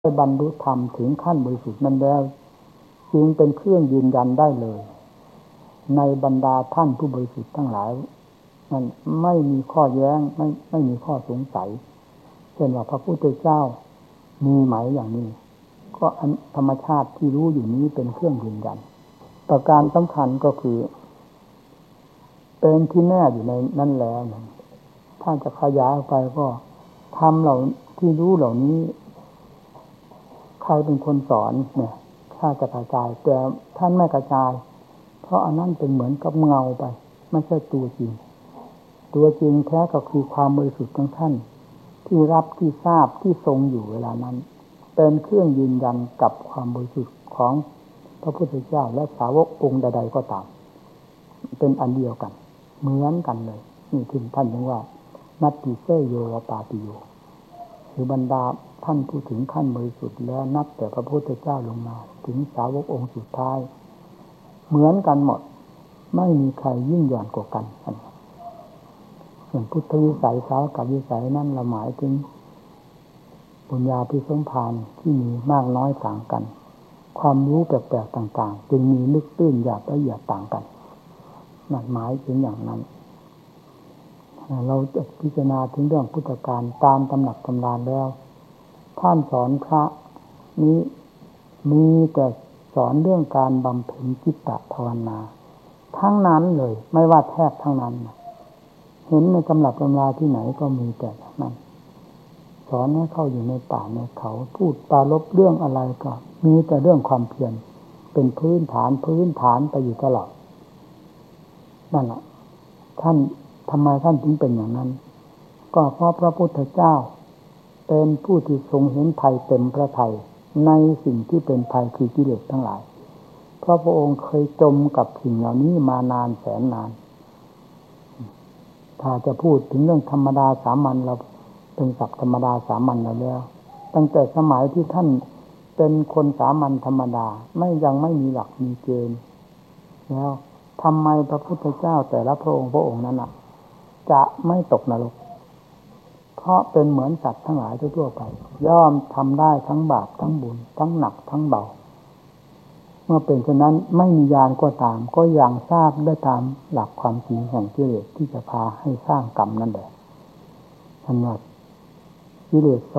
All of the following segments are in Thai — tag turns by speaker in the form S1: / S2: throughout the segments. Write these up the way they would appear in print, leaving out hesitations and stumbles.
S1: ได้บรรลุธรรมถึงขั้นบริสุทธิ์นั้นแล้วจึงเป็นเครื่องยืนยันได้เลยในบรรดาท่านผู้บริสุทธิ์ทั้งหลายนั้นไม่มีข้อแย้งไม่มีข้อสงสัยเช่นว่าพระพุทธเจ้ามีไหมอย่างนี้ก็ธรรมชาติที่รู้อยู่นี้เป็นเครื่องยืนยันประการสำคัญก็คือเป็นที่แน่อยู่ในนั้นแล้วถ้าจะขยายออกไปก็ทำเหล่าที่รู้เหล่านี้ใครเป็นคนสอนเนี่ยถ้าจะกระจายแต่ท่านไม่กระจายเพราะอันนั้นเป็นเหมือนกับเงาไปไม่ใช่ตัวจริงตัวจริงแท้ก็คือความบริสุทธิ์ของท่านที่รับที่ทราบที่ทรงอยู่เวลานั้นเป็นเครื่องยืนยันกับความบริสุทธิ์ของพระพุทธเจ้าและสาวกองค์ใดๆก็ตามเป็นอันเดียวกันเหมือนกันเลยนี่ถึงท่านเรียกว่านัตติเสยโยวปาติโยคือบรรดาท่านผู้ถึงขั้นบริสุทธิ์แล้วนับแต่พระพุทธเจ้าลงมาถึงสาวกองค์สุดท้ายเหมือนกันหมดไม่มีใครยิ่งหย่อนกว่ากันส่วนพุทธวิสัยสาวกวิสัยนั่นเราหมายถึงปัญญาภิสมภารที่มีมากน้อยต่างกันความรู้แปลกๆต่างๆจึงมีลึกตื้นหยาบละเอียดต่างกันนั่นหมายถึงอย่างนั้นเราจะพิจารณาถึงเรื่องพุทธการตามตำหนักตำราแล้วท่านสอนพระนี้มีแต่สอนเรื่องการบำเพ็ญจิตตภาวนาทั้งนั้นเลยไม่ว่าแทบทั้งนั้นเห็นในตำรับตำราที่ไหนก็มีแต่นั้นสอนให้เข้าอยู่ในป่าในเขาพูดปรารภเรื่องอะไรก็มีแต่เรื่องความเพียรเป็นพื้นฐานไปอยู่ตลอดนั่นแหละท่านทำไมท่านถึงเป็นอย่างนั้นก็เพราะพระพุทธเจ้าเป็นผู้ที่ทรงเห็นภัยเต็มพระทัยในสิ่งที่เป็นภัยคือกิเลสทั้งหลายเพราะพระองค์เคยจมกับสิ่งเหล่านี้มานานแสนนานถ้าจะพูดถึงเรื่องธรรมดาสามัญเราเป็นศัพท์ธรรมดาสามัญแล้วตั้งแต่สมัยที่ท่านเป็นคนสามัญธรรมดายังไม่มีหลักมีเกณฑ์แล้วทำไมพระพุทธเจ้าแต่ละพระองค์นั้นจะไม่ตกนรกเพราะเป็นเหมือนสัตว์ทั้งหลายทั่วไปย่อมทำได้ทั้งบาปทั้งบุญทั้งหนักทั้งเบาเมื่อเป็นเช่นนั้นไม่มีญาณก็ตามก็ยังทราบได้ตามหลักความจริงแห่งกิเลสที่จะพาให้สร้างกรรมนั่นแหละท่านว่ากิเลส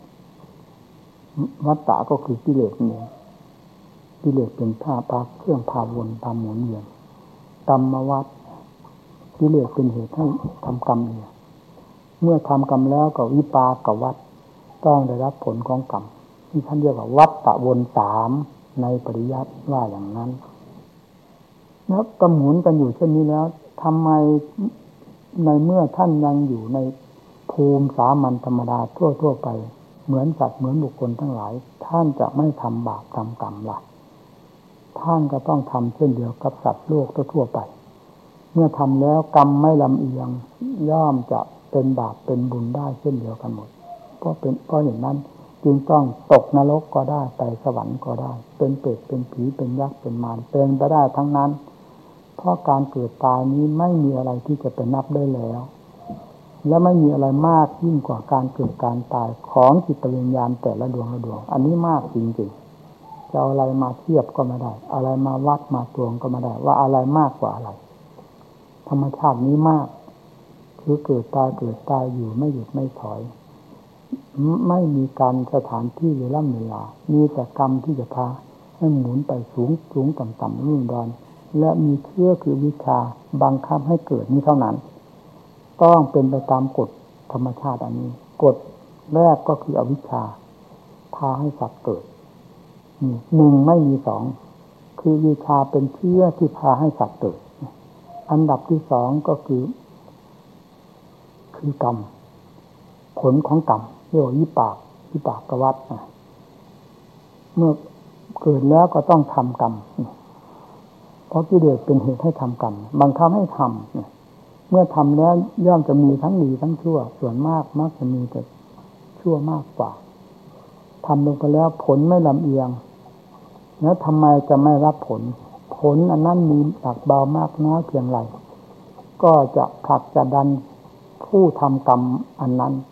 S1: วัฏฏะก็คือกิเลสนี่กิเลสเป็นเครื่องพาวนพาหมุนเวียนกรรมวัฏกิเลสเป็นเหตุให้ทำกรรมเนี่ยเมื่อทำกรรมแล้วก็วิปากวัฏต้องได้รับผลของกรรมที่ท่านเรียกว่าวัฏฏะวนสามในปริยัติว่าอย่างนั้นแล้วก็หมุนกันอยู่เช่นนี้แล้วทำไมในเมื่อท่านยังอยู่ในภูมิสามัญธรรมดาทั่วไปเหมือนสัตว์เหมือนบุคคลทั้งหลายท่านจะไม่ทำบาปทำกรรมล่ะท่านก็ต้องทำเช่นเดียวกับสัตว์โลกทั่วไปเมื่อทำแล้วกรรมไม่ลำเอียงย่อมจะเป็นบาปเป็นบุญได้เช่นเดียวกันหมดเพราะอย่างนั้นจึงต้องตกนรกก็ได้ไปสวรรค์ก็ได้เป็นเปรตเป็นผีเป็นยักษ์เป็นมารเป็นไปได้ทั้งนั้นเพราะการเกิดตายนี้ไม่มีอะไรที่จะเป็นนับได้แล้วและไม่มีอะไรมากยิ่งกว่าการเกิดการตายของจิตวิญญาณแต่ละดวงอันนี้มากจริงๆจะเอาอะไรมาเทียบก็ไม่ได้อะไรมาวัดมาตวงก็ไม่ได้ว่าอะไรมากกว่าอะไรธรรมชาตินี้มากคือเกิดตายอยู่ไม่หยุดไม่ถอยไม่มีการสถานที่เวลามีแต่กรรมที่จะพาให้หมุนไปสูงต่ำรุ่มดอนและมีเชื้อคือวิชาบังคับให้เกิดนี้เท่านั้นต้องเป็นไปตามกฎธรรมชาติอันนี้กฎแรกก็คืออวิชชาพาให้สัตว์เกิดหนึ่งไม่มีสองคือวิชาเป็นเชื้อที่พาให้สัตว์เกิดอันดับที่สองก็คือกรรมผลของกรรมเรียกว่าวิปากวัฏเมื่อเกิดแล้วก็ต้องทำกรรมเพราะกิเลสเป็นเหตุให้ทำกรรมบังคับให้ทำเมื่อทำแล้วย่อมจะมีทั้งดีทั้งชั่วส่วนมากมักจะมีแต่ชั่วมากกว่าทำลงไปแล้วผลไม่ลำเอียงแล้วทำไมจะไม่รับผลอันนั้นมีหนักเบามากน้อยเพียงไรก็จะผลักจะดันผู้ทำกรรมอันนั้น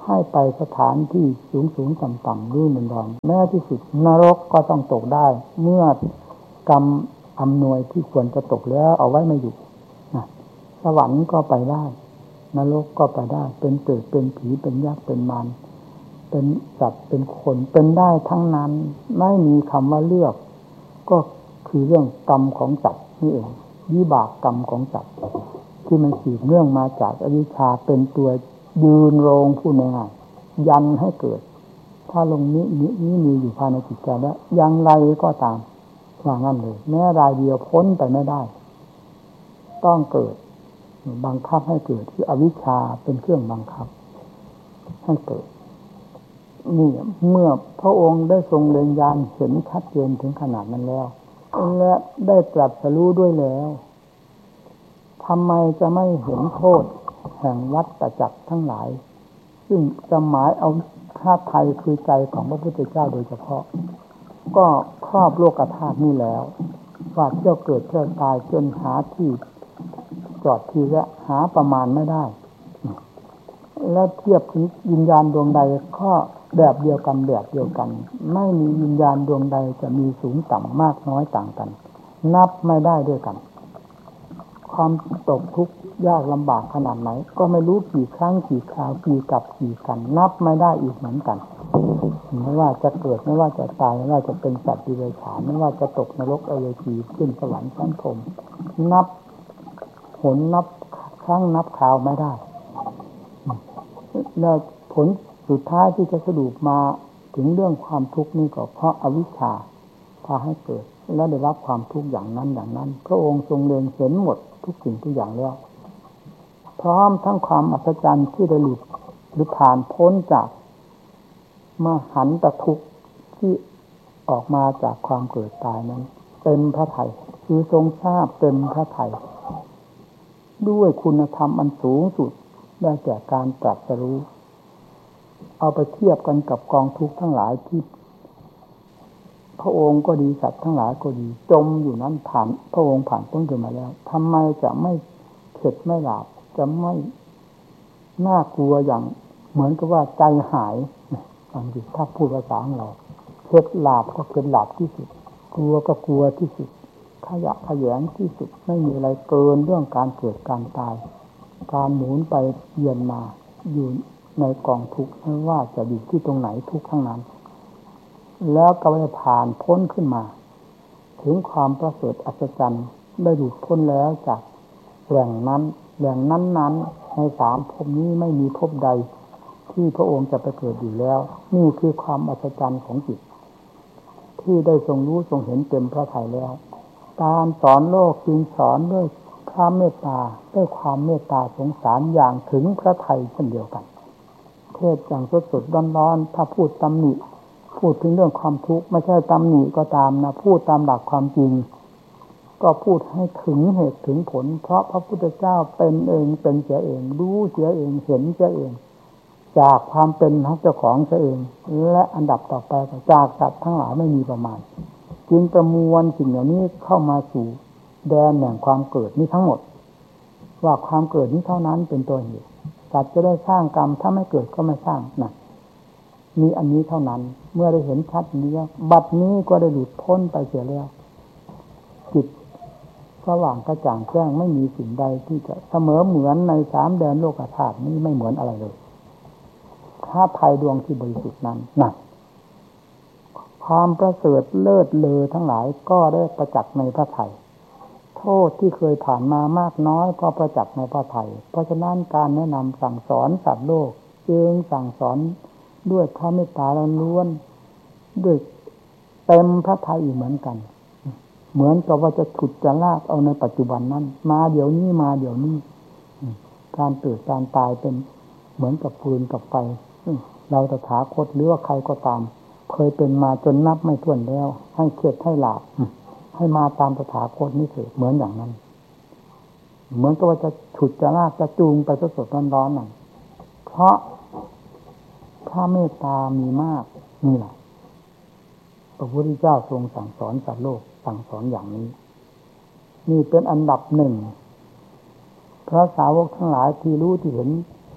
S1: ให้ไปสถานที่สูงสูงต่ำต่ำรุ่มดอนแม้ที่สุดนรกก็ต้องตกได้เมื่อกรรมอำนวยที่ควรจะตกแล้วเอาไว้ไม่อยู่นะสวรรค์ก็ไปได้นรกก็ไปได้เป็นเปรตเป็นผีเป็นยักษ์เป็นมารเป็นสัตว์เป็นคนเป็นได้ทั้งนั้นไม่มีคำว่าเลือกก็คือเรื่องกรรมของสัตว์นี่เองวิบากกรรมของสัตว์ที่มันสืบเนื่องมาจากอวิชชาเป็นตัวยืนโรงผู้ง่ายยันให้เกิดถ้าลงนี้มีอยู่ภายในจิตใจแล้วอย่างไรก็ตามว่างั้นเลยแม้รายเดียวพ้นไปไม่ได้ต้องเกิดบังคับให้เกิดคืออวิชชาเป็นเครื่องบังคับให้เกิดนี่เมื่อพระองค์ได้ทรงเล็งญาณเห็นชัดเจนถึงขนาดนั้นแล้วและได้ตรัสรู้ด้วยแล้วทำไมจะไม่เห็นโทษแห่งวัฏจักรทั้งหลายซึ่งจะหมายเอาธาตุไทยคือใจของพระพุทธเจ้าโดยเฉพาะก็ครอบโลกธาตุนี้แล้วว่าเที่ยวเกิดเที่ยวตายจนหาที่จอดที่และหาประมาณไม่ได้แล้วเทียบถึงวิญญาณดวงใดก็แบบเดียวกันไม่มีวิญญาณดวงใดจะมีสูงต่ำมากน้อยต่างกันนับไม่ได้ด้วยกันความตกทุกข์ยากลำบากขนาดไหนก็ไม่รู้กี่ครั้งกี่คราวกี่กับกี่กันนับไม่ได้อีกเหมือนกันไม่ว่าจะเกิดไม่ว่าจะตายไม่ว่าจะเป็นสัตว์ดิเรกชันไม่ว่าจะตกนรกอเวจีขึ้นสวรรค์ชั้นพรหมนับหนนับครั้งนับคราวไม่ได้แล้วผลสุดท้ายที่จะสรุปมาถึงเรื่องความทุกข์นี่ก็เพราะอวิชชาพาให้เกิดและได้รับความทุกข์อย่างนั้นพระองค์ทรงเล็งเห็นหมดทุกสิ่งทุกอย่างแล้วพร้อมทั้งความอัศจรรย์ที่ได้หลุดหรือผ่านพ้นจากมหันตทุกข์ที่ออกมาจากความเกิดตายนั้นเต็มพระทัยคือทรงทราบเต็มพระทัยด้วยคุณธรรมอันสูงสุดได้แก่การตรัสรู้เอาไปเทียบกันกับกองทุกข์ทั้งหลายที่พระองค์ก็ดีสัตว์ทั้งหลายก็ดีจมอยู่นั้นผ่านพระองค์ผ่านพ้นมาแล้วทำไมจะไม่เข็ดไม่หลาบจะไม่น่ากลัวอย่างเหมือนกับว่าใจหายฟังดิถ้าพูดภาษาของเราเข็ดหลาบก็เข็ดหลาบที่สุดกลัวก็กลัวที่สุดขยะแขยงที่สุดไม่มีอะไรเกินเรื่องการเกิดการตายการหมุนไปเวียนมาอยู่ในกองทุกข์ไม่ว่าจะอยู่ที่ตรงไหนทุกข์ทั้งนั้นแล้วก็ได้ผ่านพ้นขึ้นมาถึงความประเสริฐอัศจรรย์ได้หลุดพ้นแล้วจากแหล่งนั้นในสามภพนี้ไม่มีภพใดที่พระองค์จะไปเกิดอยู่แล้วนี่คือความอัศจรรย์ของจิตที่ได้ทรงรู้ทรงเห็นเต็มพระทัยแล้วการสอนโลกจึงสอนด้วยพระเมตตาด้วยความเมตตาสงสารอย่างถึงพระทัยเช่นเดียวกันเทศอย่างสดๆร้อนๆถ้าพูดตำหนิพูดถึงเรื่องความทุกข์ไม่ใช่ตำหนิก็ตามนะพูดตามหลักความจริงก็พูดให้ถึงเหตุถึงผลเพราะพระพุทธเจ้าเป็นเองเป็นเสียเองรู้เสียเองเห็นเสียเองจากความเป็นของเจ้าของเสียเองและอันดับต่อไปจากสัตว์ทั้งหลายไม่มีประมาณจึงประมวลสิ่งเหล่านี้เข้ามาสู่แดนแห่งความเกิดนี้ทั้งหมดว่าความเกิดนี้เท่านั้นเป็นตัวเหตุสัตว์จะได้สร้างกรรมถ้าไม่เกิดก็ไม่สร้างนะมีอันนี้เท่านั้นเมื่อได้เห็นชัดนี้บัดนี้ก็ได้หลุดพ้นไปเสียแล้วจิตสว่างกระจ่างแจ้งไม่มีสิ่งใดที่จะเสมอเหมือนในสามแดนโลกธาตุนี้ไม่เหมือนอะไรเลยธาตุไทยดวงที่บริสุทธิ์นั้นนั่นความประเสริฐเลิศเลอทั้งหลายก็ได้ประจักษ์ในพระทัยโทษที่เคยผ่านมามากน้อยก็ประจักษ์ในพระทัยเพราะฉะนั้นการแนะนำสั่งสอนสัตว์โลกจึงสั่งสอนด้วยพระเมตตาล้วนด้วยเต็มพระทัยอีกเหมือนกันเหมือนกับว่าจะฉุดจะลากเอาในปัจจุบันนั้นมาเดี๋ยวนี้การเกิดการตายเป็นเหมือนกับฟืนกับไฟเราตถาคตหรือว่าใครก็ตามเคยเป็นมาจนนับไม่ถ้วนแล้วให้เข็ดให้หลาบให้มาตามตถาคตนี่เถิดเหมือนอย่างนั้นเหมือนกับว่าจะฉุดจะลากจะจูงไปสดๆร้อนๆนั่นเพราะพระเมตตามีมากนี่แหละพระพุทธเจ้าทรงสั่งสอนสัตว์โลกสั่งสอนอย่างนี้นี่เป็นอันดับหนึ่งพระสาวกทั้งหลายที่รู้ที่เห็น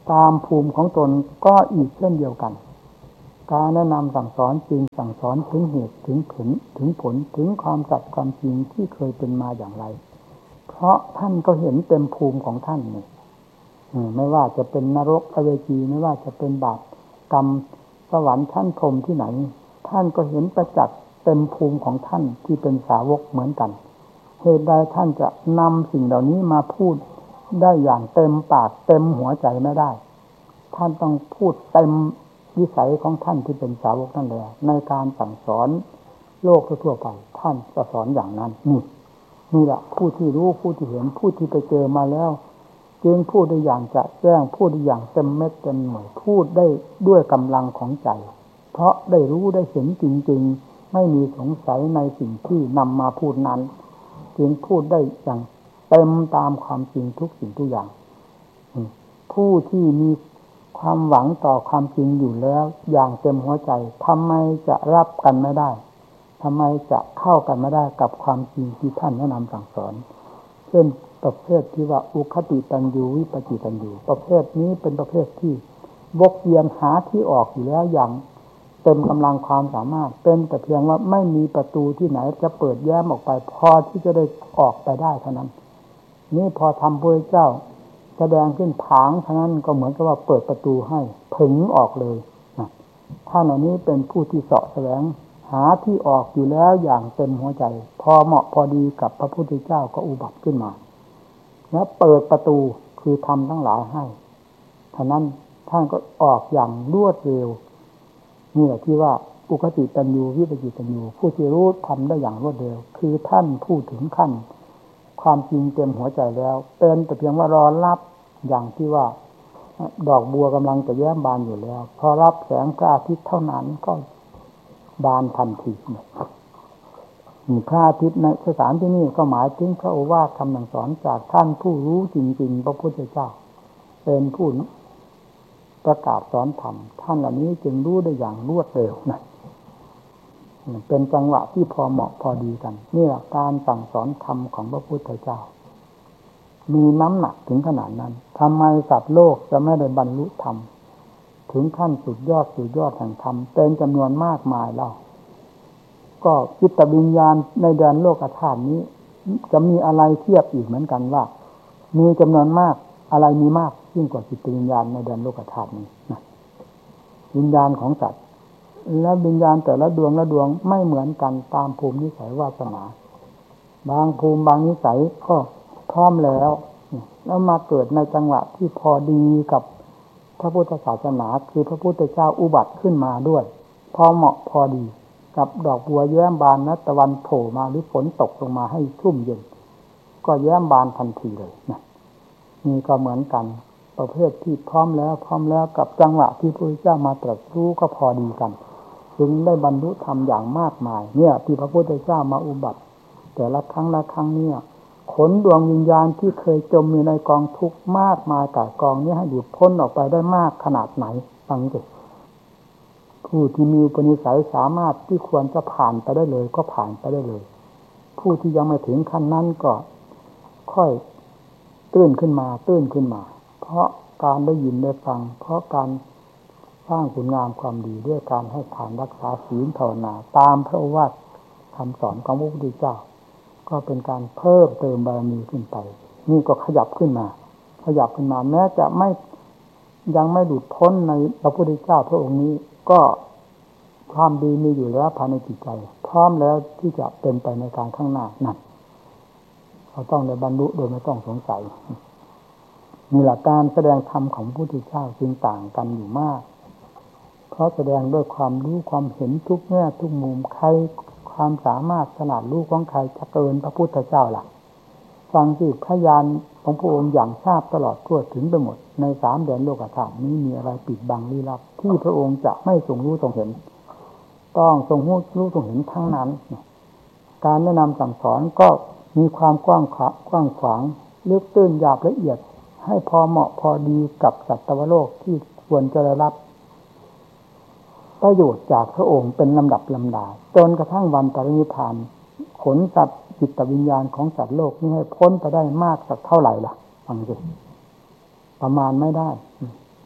S1: ตามภูมิของตนก็อีกเช่นเดียวกันการแนะนำสั่งสอนจริงสั่งสอนถึงเหตุถึงผลถึงความสัตย์ความจริงที่เคยเป็นมาอย่างไรเพราะท่านก็เห็นเต็มภูมิของท่านนี่ไม่ว่าจะเป็นนรกอเวจีไม่ว่าจะเป็นบาปกรรมสวรรค์ชั้นพรหมที่ไหนท่านก็เห็นประจักษ์เต็มภูมิของท่านที่เป็นสาวกเหมือนกันเหตุใดท่านจะนำสิ่งเหล่านี้มาพูดได้อย่างเต็มปากเต็มหัวใจไม่ได้ท่านต้องพูดเต็มวิสัยของท่านที่เป็นสาวกนั่นแหละในการสั่งสอนโลกทั่วไปท่านจะสอนอย่างนั้นนี่แหละผู้ที่รู้ผู้ที่เห็นผู้ที่ไปเจอมาแล้วจึงพูดได้อย่างจะแจ้งพูดได้อย่างเต็มเม็ดเต็มหน่วยพูดได้ด้วยกำลังของใจเพราะได้รู้ได้เห็นจริงๆไม่มีสงสัยในสิ่งที่นำมาพูดนั้นจึงพูดได้อย่างเต็มตามความจริงทุกสิ่งทุกอย่างผู้ที่มีความหวังต่อความจริงอยู่แล้วอย่างเต็มหัวใจทำไมจะรับกันไม่ได้ทำไมจะเข้ากันไม่ได้กับความจริงที่ท่านแนะนำสั่งสอนเช่นประเภทที่ว่าอุคติตันยูวิปจิตันยูประเภทนี้เป็นประเภทที่วกเวียนหาที่ออกอยู่แล้วอย่างเต็มกำลังความสามารถเป็นแต่เพียงว่าไม่มีประตูที่ไหนจะเปิดแย้มออกไปพอที่จะได้ออกไปได้เท่านั้นนี่พอทำพระเจ้าแสดงขึ้นผางเท่านั้นก็เหมือนกับว่าเปิดประตูให้ผึ่งออกเลยท่านเหล่านี้เป็นผู้ที่เสาะแสวงหาที่ออกอยู่แล้วอย่างเต็มหัวใจพอเหมาะพอดีกับพระพุทธเจ้าก็อุบัติขึ้นมาแล้วเปิดประตูคือทำทั้งหลายให้เท่านั้นท่านก็ออกอย่างรวดเร็วนี่แหละที่ว่าอุคติตันยูวิปจิตันยูผู้ที่รู้ทำได้อย่างรวดเร็วคือท่านพูดถึงขั้นความจริงเต็มหัวใจแล้วเป็นแต่เพียงว่ารอรับอย่างที่ว่าดอกบัวกำลังจะแย้มบานอยู่แล้วพอรับแสงพระอาทิตย์เท่านั้นก็บานทันทีพระอาทิตย์ในสถานที่นี้ก็หมายถึงพระโอวาทคำสั่งสอนจากท่านผู้รู้จริงๆพระพุทธเจ้าเป็นผู้ประกาศสอนธรรมท่านเหล่านี้จึงรู้ได้อย่างรวดเร็วนะเป็นจังหวะที่พอเหมาะพอดีกันนี่แหละการสั่งสอนธรรมของพระพุทธเจ้ามีน้ำหนักถึงขนาดนั้นทำไมสัตว์โลกจะไม่ได้บรรลุธรรมถึงขั้นสุดยอดแห่งธรรมเป็นจำนวนมากมายแล้วก็จิตวิญญาณในแดนโลกธาตุนี้จะมีอะไรเทียบอีกเหมือนกันว่ามีจำนวนมากอะไรมีมากยิ่งกว่าจิตวิญญาณในแดนโลกธาตุนี้นะวิญญาณของสัตว์และวิญญาณแต่ละดวงไม่เหมือนกันตามภูมินิสัยวาสนาบางภูมิบางนิสัยก็พร้อมแล้วมาเกิดในจังหวะที่พอดีกับพระพุทธศาสนาคือพระพุทธเจ้าอุบัติขึ้นมาด้วยพอเหมาะพอดีกับดอกบัวแย้มบานตะวันโผล่มาหรือฝนตกลงมาให้ชุ่มเย็นก็แย้มบานทันทีเลยนะนี่ก็เหมือนกันประเภทที่พร้อมแล้วกับจังหวะที่พระพุทธเจ้ามาตรัสรู้ก็พอดีกันจึงได้บรรลุธรรมอย่างมากมายเนี่ยที่พระพุทธเจ้ามาอุบัติแต่ละครั้งเนี่ยขนดวงวิญญาณที่เคยจมอยู่ในกองทุกข์มากมายแต่กองนี้ให้หลุดพ้นออกไปได้มากขนาดไหนฟังดิผู้ที่มีอุปนิสัยสามารถที่ควรจะผ่านไปได้เลยก็ผ่านไปได้เลยผู้ที่ยังไม่ถึงขั้นนั้นก็ค่อยตื้นขึ้นมาเพราะการได้ยินได้ฟังเพราะการสร้างคุณงามความดีด้วยการให้ทานรักษาศีลภาวนาตามพระโอวาทคำสอนของพระพุทธเจ้าก็เป็นการเพิ่มเติมบารมีขึ้นไปนี่ก็ขยับขึ้นมาแม้จะยังไม่หลุดพ้นในพระพุทธเจ้าพระองค์นี้ก็ความดีมีอยู่แล้วภายในจิตใจพร้อมแล้วที่จะเป็นไปในการข้างหน้านั่นเราต้องได้บรรลุโดยไม่ต้องสงสัยมีหลักการแสดงธรรมของพระพุทธเจ้าจึงต่างกันอยู่มากเพราะแสดงด้วยความรู้ความเห็นทุกแง่ทุกมุมใครความสามารถขนาดรู้ของใครจะเกินพระพุทธเจ้าล่ะฟังที่พยานของพระองค์อย่างทราบตลอดทั่วถึงไปหมดในสามแดนโลกธาตุนี้มีอะไรปิดบังลี้ลับที่พระองค์จะไม่ทรงรู้ทรงเห็นต้องทรงรู้ทรงเห็นทั้งนั้นการแนะนำสั่งสอนก็มีความกว้างขวางลึกตื้นหยาบละเอียดให้พอเหมาะพอดีกับสัตวโลกที่ควรจะได้รับประโยชน์จากพระองค์เป็นลำดับลำดาจนกระทั่งวันปรินิพพานขนสัตว์จิตวิญญาณของสัตว์โลกนี้ให้พ้นไปได้มากสักเท่าไหร่ล่ะฟังสิประมาณไม่ได้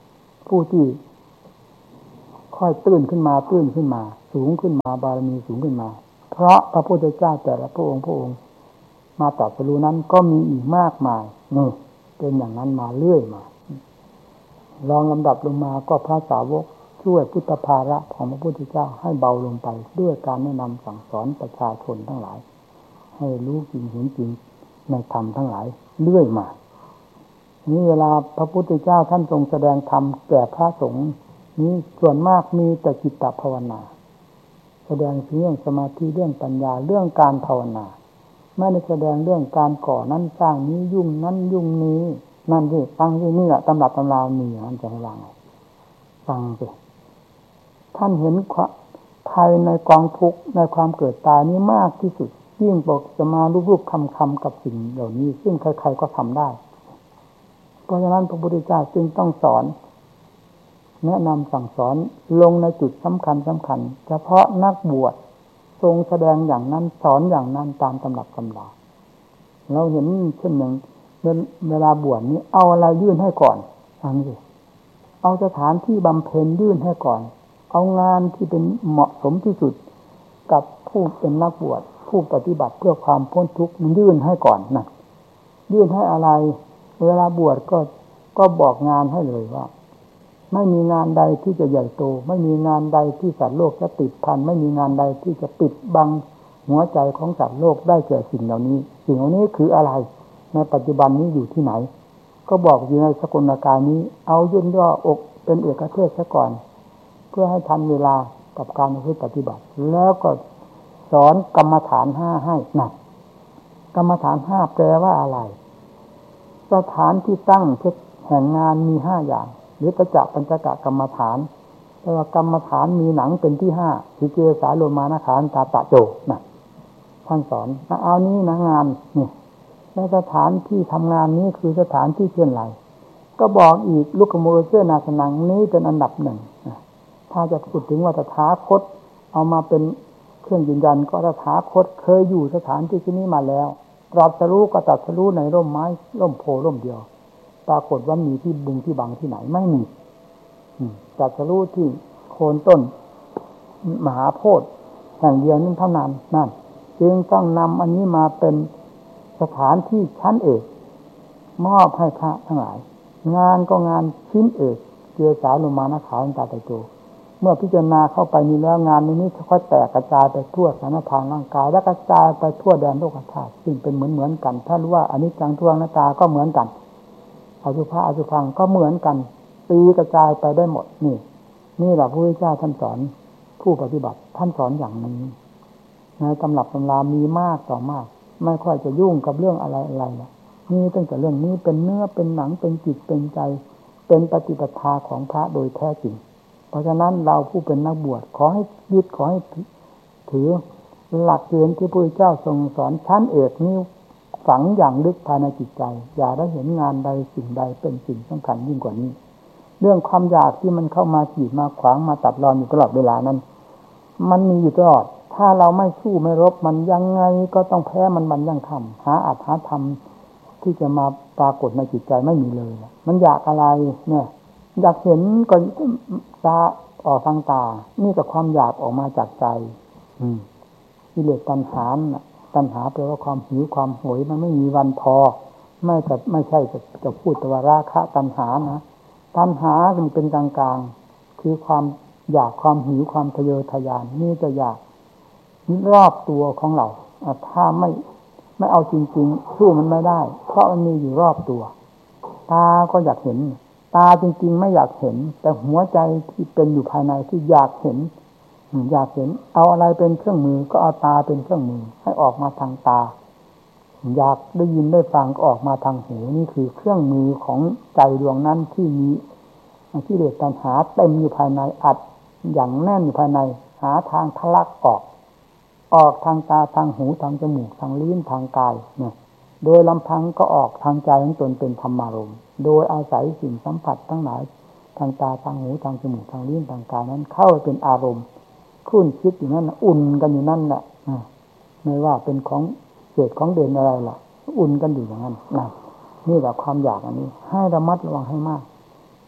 S1: ผู้ที่ค่อยตื้นขึ้นมาสูงขึ้นมาบารมีสูงขึ้นมาเพราะพระพุทธเจ้าแต่ละพระองค์มาตรัสรู้นั้นก็มีอีกมากมายนี่เป็นอย่างนั้นมาเรื่อยมาลองลำดับลงมาก็พระสาวกช่วยพุทธภาระของพระพุทธเจ้าให้เบาลงไปด้วยการแนะนำสั่งสอนประชาชนทั้งหลายให้รู้จริงเห็นจริงในธรรมทั้งหลายเรื่อยมานี่เวลาพระพุทธเจ้าท่านทรงแสดงธรรมแก่พระสงฆ์นี้ส่วนมากมีแต่จิตตภาวนาแสดงเรื่องสมาธิเรื่องปัญญาเรื่องการภาวนาไม่ได้แสดงเรื่องการก่อนั้นสร้างนี้ยุ่งนั้นยุ่งนี้นั่นที่ฟังที่นี่แหละตำรับตำรามีมันจะให้วางฟังสิท่านเห็นภายในกองทุกข์ในความเกิดตายนี้มากที่สุดยิ่งบอกจะมารูปๆคำๆกับสิ่งเหล่านี้ซึ่งใครๆก็ทำได้เพราะฉะนั้นพระพุทธเจ้าจึงต้องสอนแนะนำสั่งสอนลงในจุดสำคัญเฉพาะนักบวชทรงแสดงอย่างนั้นสอนอย่างนั้นตามตำรับตำราเราเห็นเช่นอย่างเวลาบวชนี้เอาอะไรยื่นให้ก่อนฟังสิเอาสถานที่บำเพ็ญยื่นให้ก่อนเอางานที่เป็นเหมาะสมที่สุดกับผู้เป็นนักบวชผู้ปฏิบัติเพื่อความพ้นทุกข์มันยื่นให้ก่อนนะยื่นให้อะไรเวลาบวชก็บอกงานให้เลยว่าไม่มีงานใดที่จะใหญ่โตไม่มีงานใดที่สัตว์โลกจะติดพันไม่มีงานใดที่จะปิดบังหัวใจของสัตว์โลกได้แก่สิ่งเหล่านี้สิ่งเหล่านี้คืออะไรในปัจจุบันนี้อยู่ที่ไหนก็บอกอยู่ในสกลกายนี้เอาย่นย่ออกเป็นเอกเทศซะก่อนเพื่อให้ทันเวลากับการปฏิบัติแล้วก็สอนกรรมฐาน5ให้นะกรรมฐาน5แปลว่าอะไรสถานที่ตั้งแห่งงานมี5อย่างหรือประจักษ์ปัญจกกรรมฐานแต่ว่ากรรมฐานมีหนังเป็นที่5คือเจสาโลมานะขันตาตะโจนะท่านสอนเอานี้นะงานนี่ในสถานที่ทำงานนี้คือสถานที่เคลื่อนไหวก็บอกอีกลุกขโมเสนาสนังนี้เป็นอันดับหนึ่งถ้าจะพูดถึงว่าตถาคตเอามาเป็นเครื่องยืนยันก็ตถาคตเคยอยู่สถานที่นี้มาแล้วตรัสรู้ก็ตรัสรู้ในร่มไม้ร่มโพร่มเดียวปรากฏว่ามีที่บุงที่บังที่ไหนไม่มีตรัสรู้ที่โคนต้นมหาโพธิ์แห่งเดียวนั้นเท่านั้นนั่นจึงต้องนำอันนี้มาเป็นสถานที่ชั้นเอกมอบให้พระทั้งหลายงานก็งานชิ้นเอกเจสาโลมานะขันตาตะโจเมื่อพิจารณาเข้าไปนี้แล้วงานนี้ค่อยแตกกระจายไปทั่วสารพางร่างกายและกระจายไปทั่วแดนโลกธาตุซึ่งเป็นเหมือนกันถ้ารู้ว่าอนิจจังทุกขังอนัตตาก็เหมือนกันอสุภะอสุภังก็เหมือนกันตีกระจายไปได้หมดนี่แหละพระพุทธเจ้าท่านสอนผู้ปฏิบัติท่านสอนอย่างนี้ในตำรับตำรามีมากต่อมากไม่ค่อยจะยุ่งกับเรื่องอะไรๆนะนี่ตั้งแต่เรื่องนี้เป็นเนื้อเป็นหนังเป็นจิตเป็นใจเป็นปฏิปทาของพระโดยแท้จริงเพราะฉะนั้นเราผู้เป็นนักบวชขอให้ยึดขอให้ถือหลักเกณฑ์ที่พระพุทธเจ้าทรงสอนชั้นเอกนี้ฝังอย่างลึกภายในจิตใจอย่าได้เห็นงานใดสิ่งใดเป็นสิ่งสำคัญยิ่งกว่านี้เรื่องความอยากที่มันเข้ามาขีดมาขวางมาตัดรอนอยู่ตลอดเวลานั้นมันมีอยู่ตลอดถ้าเราไม่สู้ไม่รบมันยังไงก็ต้องแพ้มันยังทำหาอัตถธรรมที่จะมาปรากฏในจิตใจไม่มีเลยมันอยากอะไรเนี่ยอยากเห็นก็ตาออกทางตานี่ก็ความอยากออกมาจากใจกิเลสตัณหาแปลว่าความหิวความโหยมันไม่มีวันพอไม่ใช่จะพูดแต่ว่าราคะตัณหานะตัณหาเป็นกลางๆคือความอยากความหิวความทะเยอทะยานนี่จะอยากรอบตัวของเราถ้าไม่เอาจริงๆสู้มันไม่ได้เพราะมันมีอยู่รอบตัวตาก็อยากเห็นตาจริงๆไม่อยากเห็นแต่หัวใจที่เป็นอยู่ภายในที่อยากเห็นเอาอะไรเป็นเครื่องมือก็เอาตาเป็นเครื่องมือให้ออกมาทางตาอยากได้ยินได้ฟังก็ออกมาทางหูนี่คือเครื่องมือของใจดวงนั้นที่มีกิเลสตัณหาเต็มอยู่ภายในอัดอย่างแน่นอยู่ภายในหาทางทะลักออกทางตาทางหูทางจมูกทางลิ้นทางกายเนี่ยโดยลำพังก็ออกทางใจของตนเป็นธรรมารมณ์โดยอาศัยสิ่งสัมผัสทั้งหลายทางตาทางหูทางจมูกทางลิ้นทางกายนั้นเข้าเป็นอารมณ์คุ้นคิดอยู่นั่นอุ่นกันอยู่นั่นแหละไม่ว่าเป็นของเศษของเด่นอะไรล่ะอุ่นกันอยู่อย่างนั้นนี่แหละความอยากอันนี้ให้ระมัดระวังให้มาก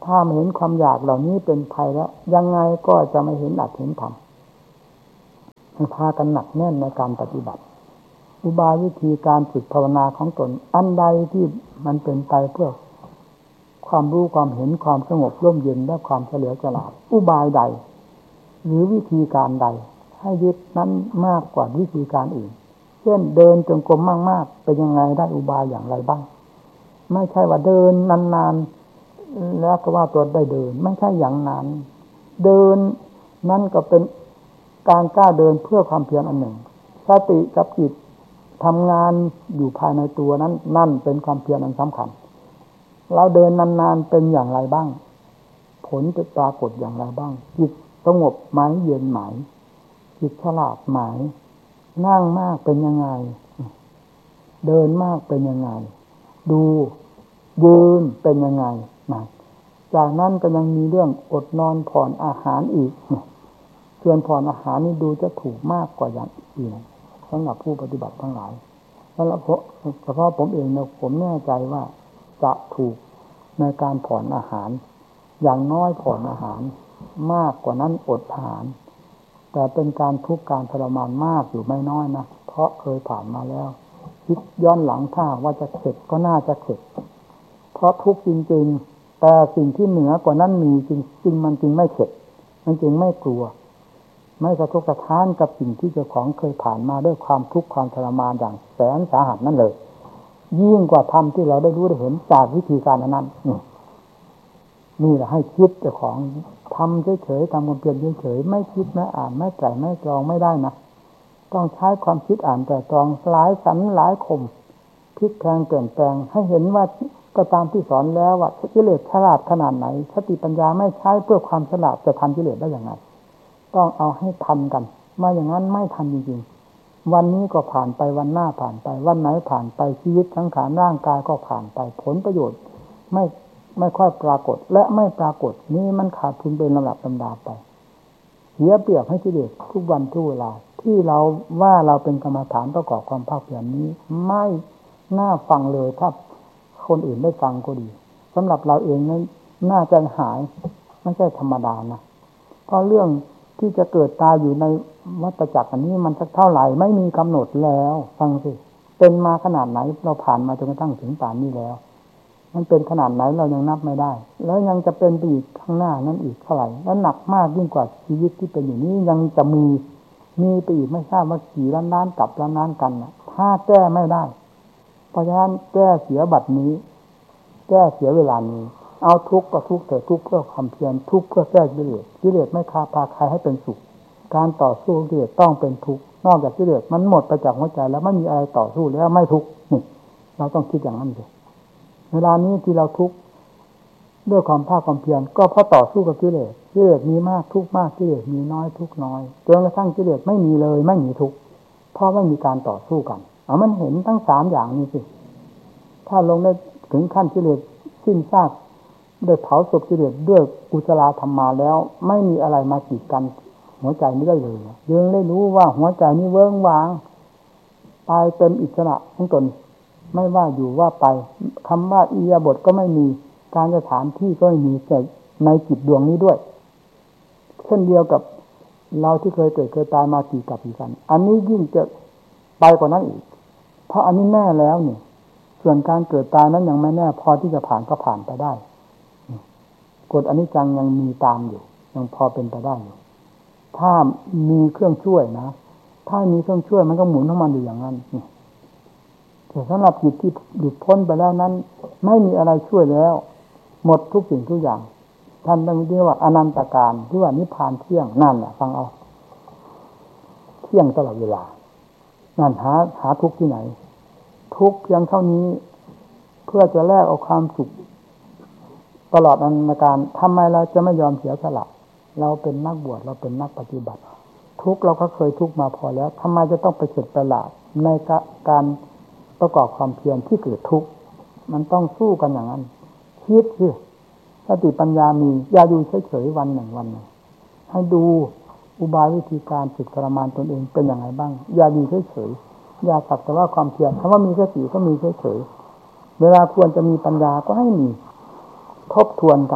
S1: ถ้าไม่เห็นความอยากเหล่านี้เป็นภัยแล้วยังไงก็จะไม่เห็นอัตเห็นธรรมให้พากันหนักแน่นในการปฏิบัติอุบายวิธีการฝึกภาวนาของตนอันใดที่มันเป็นไปเพื่อความรู้ความเห็นความสงบร่มเย็นและความเฉลียวฉลาดอุบายใดหรือวิธีการใดให้ยึดนั้นมากกว่าวิธีการอื่นเช่นเดินจงกรมมากๆเป็นยังไงได้อุบายอย่างไรบ้างไม่ใช่ว่าเดินนานๆแล้วก็ว่าตัวได้เดินไม่ใช่อย่างนั้นเดินนั่นก็เป็นการกล้าเดินเพื่อความเพียรอันหนึ่งสติกับจิตทำงานอยู่ภายในตัวนั้นนั่นเป็นความเพียรอันสำคัญเราเดินนานๆเป็นอย่างไรบ้างผลจะปรากฏอย่างไรบ้างจิตสงบไหมเย็นไหมจิตฉลาดไหมนั่งมากเป็นยังไงเดินมากเป็นยังไงดูยืนเป็นยังไงนะจากนั้นก็ยังมีเรื่องอดนอนผ่อนอาหารอีกส่วนผ่อนอาหารนี่ดูจะถูกมากกว่าอย่างอื่นสำหรับผู้ปฏิบัติทั้งหลายแล้วเฉพาะผมเองเนี่ยผมแน่ใจว่าจะถูกในการผ่อนอาหารอย่างน้อยผ่อนอาหารมากกว่านั้นอดอาหารแต่เป็นการทุกข์การทรมานมากอยู่ไม่น้อยนะเพราะเคยผ่านมาแล้วคิดย้อนหลังถ้าว่าจะเข็ดก็น่าจะเข็ดเพราะทุกข์จริงๆแต่สิ่งที่เหนือกว่านั้นมีจริงมันจริงไม่เข็ดมันจริงไม่กลัวไม่สะทกสะท้านกับสิ่งที่เจ้าของเคยผ่านมาด้วยความทุกข์ความทรมานอย่างแสนสาหัสนั่นเลยยิ่งกว่าธรรมที่เราได้รู้ได้เห็นจากวิธีการนั้นนี่แหละให้คิดเจ้าของทำเฉยๆทำความเพียรเฉยๆไม่คิดไม่อ่านไม่ไตร่ไม่ตรองไม่ได้นะต้องใช้ความคิดอ่านไตร่ตรองหลายสันหลายคมพลิกแพลงเปลี่ยนแปลงให้เห็นว่าก็ตามที่สอนแล้วว่ากิเลสฉลาดขนาดไหนสติปัญญาไม่ใช้เพื่อความฉลาดจะทันกิเลสได้อย่างไรต้องเอาให้ทันกันไม่อย่างนั้นไม่ทันจริงๆวันนี้ก็ผ่านไปวันหน้าผ่านไปวันไหนผ่านไปชีวิตสังขารร่างกายก็ผ่านไปผลประโยชน์ไม่ค่อยปรากฏและไม่ปรากฏนี่มันขาดทุนเป็นลำดับลำดาไปเสียเปรียบให้กิเลสทุกวันทุกเวลาที่เราว่าเราเป็นกรรมฐานประกอบความภาคเพียรนี้ไม่น่าฟังเลยถ้าคนอื่นได้ฟังก็ดีสำหรับเราเองนั้นน่าใจหายไม่ใช่ธรรมดานะเพราะเรื่องที่จะเกิดตายอยู่ในวัฏจักรอันนี้มันสักเท่าไหร่ไม่มีกำหนดแล้วฟังสิเป็นมาขนาดไหนเราผ่านมาจนกระทั่งถึงป่านนี้แล้วมันเป็นขนาดไหนเรายังนับไม่ได้แล้วยังจะเป็นไปอีกข้างหน้านั้นอีกเท่าไหร่และหนักมากยิ่งกว่าชีวิตที่เป็นอยู่นี้ยังจะมีไปอีกไม่ทราบว่ากี่ล้านกับล้านกันนะถ้าแก้ไม่ได้เพราะฉะนั้นแก้เสียบัดนี้แก้เสียเวลานี้เอาทุกข์ก็ทุกข์แต่ทุกข์เพื่อความเพียรทุกข์เพื่อแก้กิเลสกิเลสไม่พาใครให้เป็นสุขการต่อสู้กิเลสต้องเป็นทุกข์นอกจากกิเลสมันหมดไปจากหัวใจแล้วไม่มีอะไรต่อสู้แล้วไม่ทุกข์นี่เราต้องคิดอย่างนั้นเลยเวลานี้ที่เราทุกข์ด้วยความภาคความเพียรก็เพราะต่อสู้กับกิเลสมีมากทุกข์มากกิเลสมีน้อยทุกข์น้อยจนกระทั่งกิเลสไม่มีเลยไม่มีทุกข์เพราะไม่มีการต่อสู้กันมันเห็นทั้งสามอย่างนี้สิถ้าลงได้ถึงขั้นกิเลสสิ้นซากได้เผาศพกิเลสด้วยกุศลธรรมมาแล้วไม่มีอะไรมากีดกันหัวใจนี้ได้เลยยังได้รู้ว่าหัวใจนี้เวิ้งว้างตายเต็มอิสระของตนไม่ว่าอยู่ว่าไปคำว่าอิริยาบถก็ไม่มีการสถานที่ก็ไม่มีแต่ในจิตดวงนี้ด้วยเช่นเดียวกับเราที่เคยเกิดเคยตายมากี่กับกี่กันอันนี้ยิ่งจะไปกว่านั้นอีกเพราะอันนี้แน่แล้วนี่ส่วนการเกิดตายนั้นยังไม่แน่พอที่จะผ่านก็ผ่านไปได้กฎอนิจจังยังมีตามอยู่ยังพอเป็นไปได้อยู่ถ้ามีเครื่องช่วยนะถ้ามีเครื่องช่วยมันก็หมุนของมันอยู่อย่างนั้นแต่สำหรับจิตที่หลุดพ้นไปแล้วนั้นไม่มีอะไรช่วยแล้วหมดทุกสิ่งทุกอย่างท่านต้องเรียกว่าอนันตการที่ว่านิพพานเที่ยงนั่นแหละฟังเอาเที่ยงตลอดเวลานั่นหาทุกข์ที่ไหนทุกข์เพียงเท่านี้เพื่อจะแลกเอาความสุขตลอดอนันตการทำไมเราจะไม่ยอมเสียสละเราเป็นนักบวชเราเป็นนักปฏิบัติทุกข์เราก็เคยทุกข์มาพอแล้วทำไมจะต้องไปเข็ดประหลาดในการประกอบความเพียรที่เกิดทุกข์มันต้องสู้กันอย่างนั้นคิดสิสติปัญญามีอย่าอยู่เฉยๆวันหนึ่งให้ดูอุบายวิธีการฝึกทรมานตนเองเป็นอย่างไรบ้างอย่าอยู่เฉยๆอย่าสักแต่ว่าความเพียรคำว่ามีสติก็มีเฉยๆเวลาควรจะมีปัญญาก็ให้มีทบทวนกัน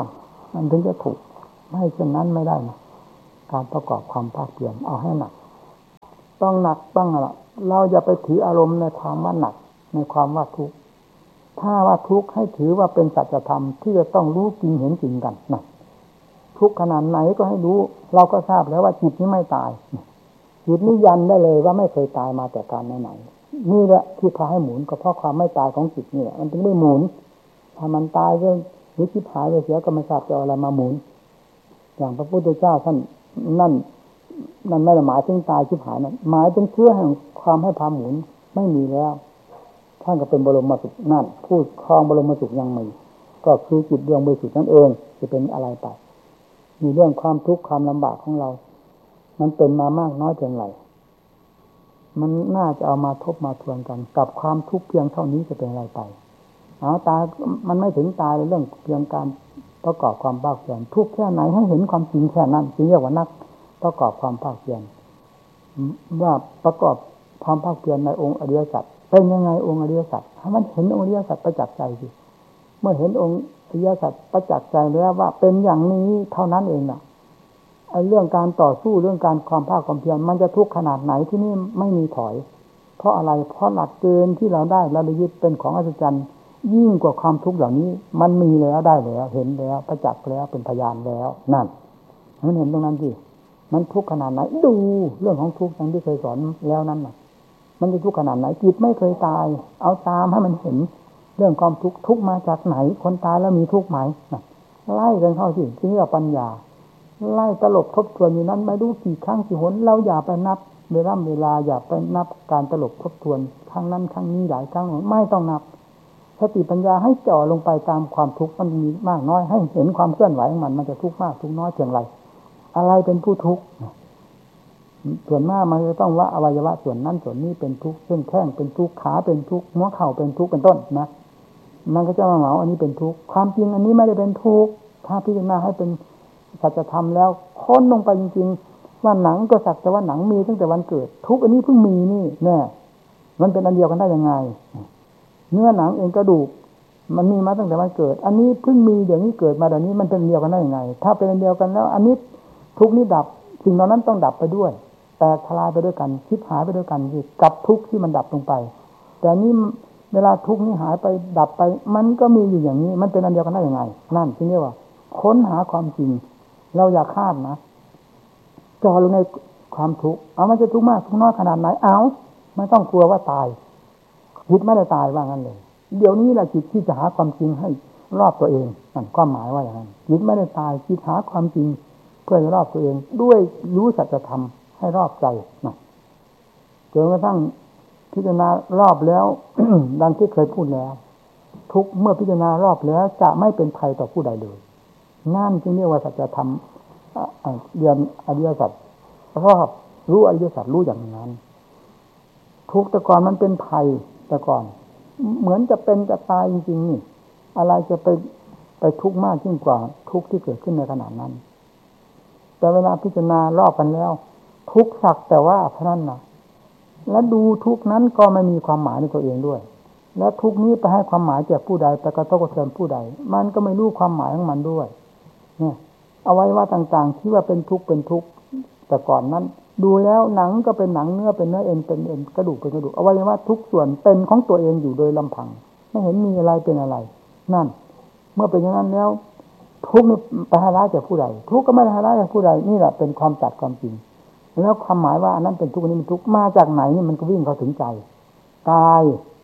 S1: มันถึงจะถูกไม่เช่นนั้นไม่ได้นะการประกอบความภาคเพียรเอาให้หนักต้องหนักต้องอะไรเราอย่าไปถืออารมณ์ในความว่าหนักในความว่าทุกข์ถ้าว่าทุกข์ให้ถือว่าเป็นสัจธรรมที่จะต้องรู้จริงเห็นจริงกันนะทุกข์ขนาดไหนก็ให้รู้เราก็ทราบแล้วว่าจิตนี้ไม่ตายจิตนี้ยันได้เลยว่าไม่เคยตายมาแต่การไหนๆนี่แหละที่พาให้หมุนก็เพราะความไม่ตายของจิตนี่แหละมันถึงได้หมุนถ้ามันตายก็หรือชิบหายไปเสียก็ไม่ทราบจะเอาอะไรมาหมุนอย่างพระพุทธเจ้าท่านนั่นไม่ได้หมายถึงตายชิบหายนั่นหมายถึงเชื่อแห่งความให้พาหมุนไม่มีแล้วท่านก็เป็นบรมสุขนั่นผู้ครองบรมสุขยังมีก็คือจิตดวงบริสุทธิ์นั่นเองจะเป็นอะไรไปมีเรื่องความทุกข์ความลำบากของเรามันเป็นมามากน้อยเพียงไรมันน่าจะเอามาทบมาทวนกันกับความทุกข์เพียงเท่านี้จะเป็นอะไรไปตายมันไม่ถึงตายในเรื่องเพียงการประกอบความภาคเพียรทุกข์แค่ไหนให้เห็นความจริงแค่นั้นจึงเรียกว่านักประกอบความภาคเพียรว่าประกอบความภาคเพียรในองค์อริยสัจเป็นยังไงองค์อริยสัจให้มันเห็นองค์อริยสัจประจักษ์ใจสิเมื่อเห็นองค์อริยสัจประจักษ์ใจแล้วว่าเป็นอย่างนี้เท่านั้นเองน่ะไอ้เรื่องการต่อสู้เรื่องการความภาคความเพียรมันจะทุกข์ขนาดไหนที่นี่ไม่มีถอยเพราะอะไรเพราะหลักเกณฑ์ที่เราได้เราได้ยึดเป็นของอัศจรรย์ยิ่งกว่าความทุกข์เหล่านี้มันมีแล้วได้แล้วเห็นแล้วประจักษ์แล้วเป็นพยานแล้วนั่นมันเห็นตรงนั้นสิมันทุกข์ขนาดไหนดูเรื่องของทุกข์อย่างที่เคยสอนแล้วนั่นน่ะมันจะทุกข์ขนาดไหนจิตไม่เคยตายเอาตามให้มันเห็นเรื่องความทุกข์ทุกข์มาจากไหนคนตายแล้วมีทุกข์ไหมไล่กันเข้าสิที่เรียกว่าปัญญาไล่ตลบทบทวนอยู่นั้นไม่รู้กี่ครั้งกี่หนเราอย่าไปนับเวลาอย่าไปนับการตลบทบทวนครั้งนั้นครั้งนี้หลายครั้งไม่ต้องนับสติปัญญาให้จ่อลงไปตามความทุกข์มันมีมากน้อยให้เห็นความเคลื่อนไหวของมันจะทุกข์มากทุกข์น้อยเพียงไรอะไรเป็นผู้ทุกข์ส่วนมากมันจะต้องว่าอวัยวะส่วนนั้นส่วนนี้เป็นทุกข์เช่นแข้งเป็นทุกข์ขาเป็นทุกข์หัวเข่าเป็นทุกข์เป็นต้นนะมันก็จะมาเหมาอันนี้เป็นทุกข์ความจริงอันนี้ไม่ได้เป็นทุกข์ถ้าพิจารณาให้เป็นสัจธรรมแล้วค้นลงไปจริงๆว่าหนังก็สักแต่ว่าหนังมีตั้งแต่วันเกิดทุกข์อันนี้เพิ่งมีนี่แน่มันเป็นอันเดียวกันได้ยังไงเนื้อหนังเองกระดูกมันมีมาตั้งแต่วันเกิดอันนี้เพิ่งมีเดี๋ยวนี้เกิดมาเดี๋ยวนี้มันเป็นเดียวกันได้ยังไงถ้าเป็นอันเดียวกันแล้วอันนี้ทุกข์นี้ดับสิ่งเหล่านั้นต้องดับไปด้วยแตกทลายไปด้วยกันชิบหายไปด้วยกันกับทุกข์ที่มันดับลงไปแต่นี้เวลาทุกข์นี้หายไปดับไปมันก็มีอยู่อย่างนี้มันเป็นอันเดียวกันได้ยังไงนั่นที่เรียกว่าค้นหาความจริงเราอย่าคาดนะจ่อลงในความทุกข์เอามันจะทุกข์มากทุกข์น้อยขนาดไหนเอาไม่ต้องกลัวว่าตายจิตไม่ได้ตายว่างั้นเลยเดี๋ยวนี้แหละจิตที่จะหาความจริงให้รอบตัวเองนั่นความหมายว่าอย่างนั้นจิตไม่ได้ตายจิตหาความจริงเพื่อจะรอบตัวเองด้วยรู้สัจธรรมให้รอบใจนะจนกระทั่งพิจารณารอบแล้ว ดังที่เคยพูดแล้วทุกเมื่อพิจารณารอบแล้วจะไม่เป็นภัยต่อผู้ใดเลยนั่นจึงเรียกว่าสัจธรรมเรียนอริยสัจรอบรู้อริยสัจรู้อย่างนั้นทุกแต่ก่อนมันเป็นภัยแต่ก่อนเหมือนจะเป็นจะตายจริงๆนี่อะไรจะไปทุกข์มากยิ่งกว่าทุกข์ที่เกิดขึ้นในขณะนั้นแต่เวลาพิจารณารอบกันแล้วทุกข์สักแต่ว่าเท่านั้นนะและดูทุกข์นั้นก็ไม่มีความหมายในตัวเองด้วยและทุกข์นี้ไปให้ความหมายแก่ผู้ใดไปกระทบกระเทือนผู้ใดมันก็ไม่รู้ความหมายของมันด้วยเนี่ยเอาไว้ว่าต่างๆที่ว่าเป็นทุกข์เป็นทุกข์แต่ก่อนนั้นดูแล้วหนังก็เป็นหนังเนื้อเป็นเนื้อเอ็นเป็นเอ็นกระดูกเป็นกระดูกเอาไว้ว่าทุกส่วนเป็นของตัวเองอยู่โดยลำพังไม่เห็นมีอะไรเป็นอะไรนั่นเมื่อเป็นอย่างนั้นแล้วทุกข์นี่ไปให้ร้ายแก่ผู้ใดทุกข์ก็ไม่ได้ให้ร้ายแก่ผู้ใดนี่แหละเป็นความจัดความจริงแล้วความหมายว่าอันนั้นเป็นทุกข์อันนี้เป็นทุกข์มาจากไหนนี่มันก็วิ่งเข้าถึงใจกาย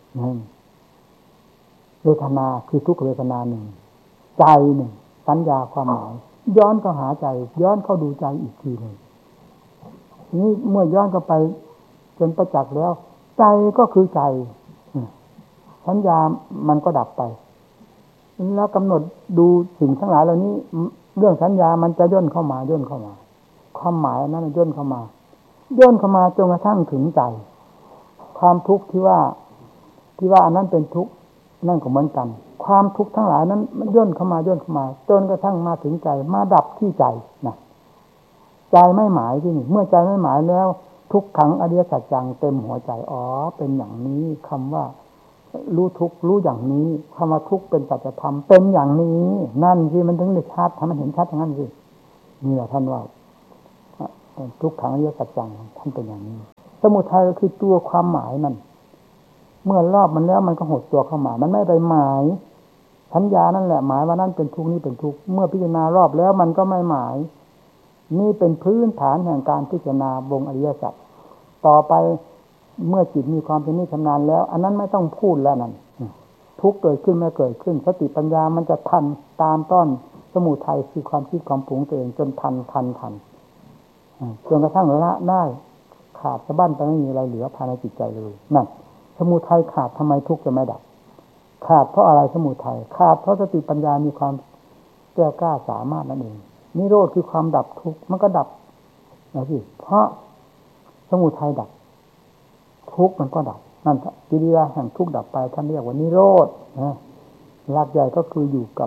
S1: เวทนาคือทุกขเวทนาหนึ่งใจหนึ่งสัญญาความหมายย้อนเข้าหาใจย้อนเข้าดูใจอีกทีหนึ่งนี่เมื่อย้อนเข้าไปจนประจักษ์แล้วใจก็คือใจสัญญามันก็ดับไปแล้วกำหนดดูสิ่งทั้งหลายเหล่านี้เรื่องสัญญามันจะย่นเข้ามาความหมายนั้นย่นเข้ามาจนกระทั่งถึงใจความทุกข์ที่ว่าอันนั้นเป็นทุกข์นั่นก็เหมือนกันความทุกข์ทั้งหลายนั้นมันย่นเข้ามาจนกระทั่งมาถึงใจมาดับที่ใจนะใจไม่หมายที่นี่เมื่อใจไม่หมายแล้วทุกขังอริยสัจจังเต็มหัวใจอ๋อเป็นอย่างนี้คำว่ารู้ทุกข์รู้อย่างนี้คำว่าทุกข์เป็นสัจธรรมเป็นอย่างนี้นั่นที่มันถึงได้ชัดทำให้เห็นชัดอย่างนั้นสินี่แหละท่านว่าทุกขังอริยสัจจังท่านเป็นอย่างนี้สมุทัยก็คือตัวความหมายนั่นเมื่อรอบมันแล้วมันก็หดตัวเข้ามามันไม่ไปหมายสัญญานั่นแหละหมายว่านั่นเป็นทุกข์นี่เป็นทุกข์เมื่อพิจารณารอบแล้วมันก็ไม่หมายนี่เป็นพื้นฐานแห่งการพิจารณาวงอริยสัจต่อไปเมื่อจิตมีความเป็นนิชำนาญแล้วอันนั้นไม่ต้องพูดแล้วนั่นทุกข์เกิดขึ้นไม่เกิดขึ้นสติปัญญามันจะทันตามต้อนสมุทัยคือความคิดความปรุงตัวเองจนทันจนกระทั่งละได้ขาดสะบั้นไปไม่มีอะไรเหลือภายในจิตใจเลยนั่นสมุทัยขาดทำไมทุกข์จะไม่ดับขาดเพราะอะไรสมุทัยขาดเพราะสติปัญญามีความแก้วกล้าสามารถนั่นเองนิโรธคือความดับทุกข์มันก็ดับนะสิเพราะสมุทัยดับทุกข์มันก็ดับนั่นกิริยาแห่งทุกข์ดับไปท่านเรียกว่านิโรธนะหลักใหญ่ก็คืออยู่กับ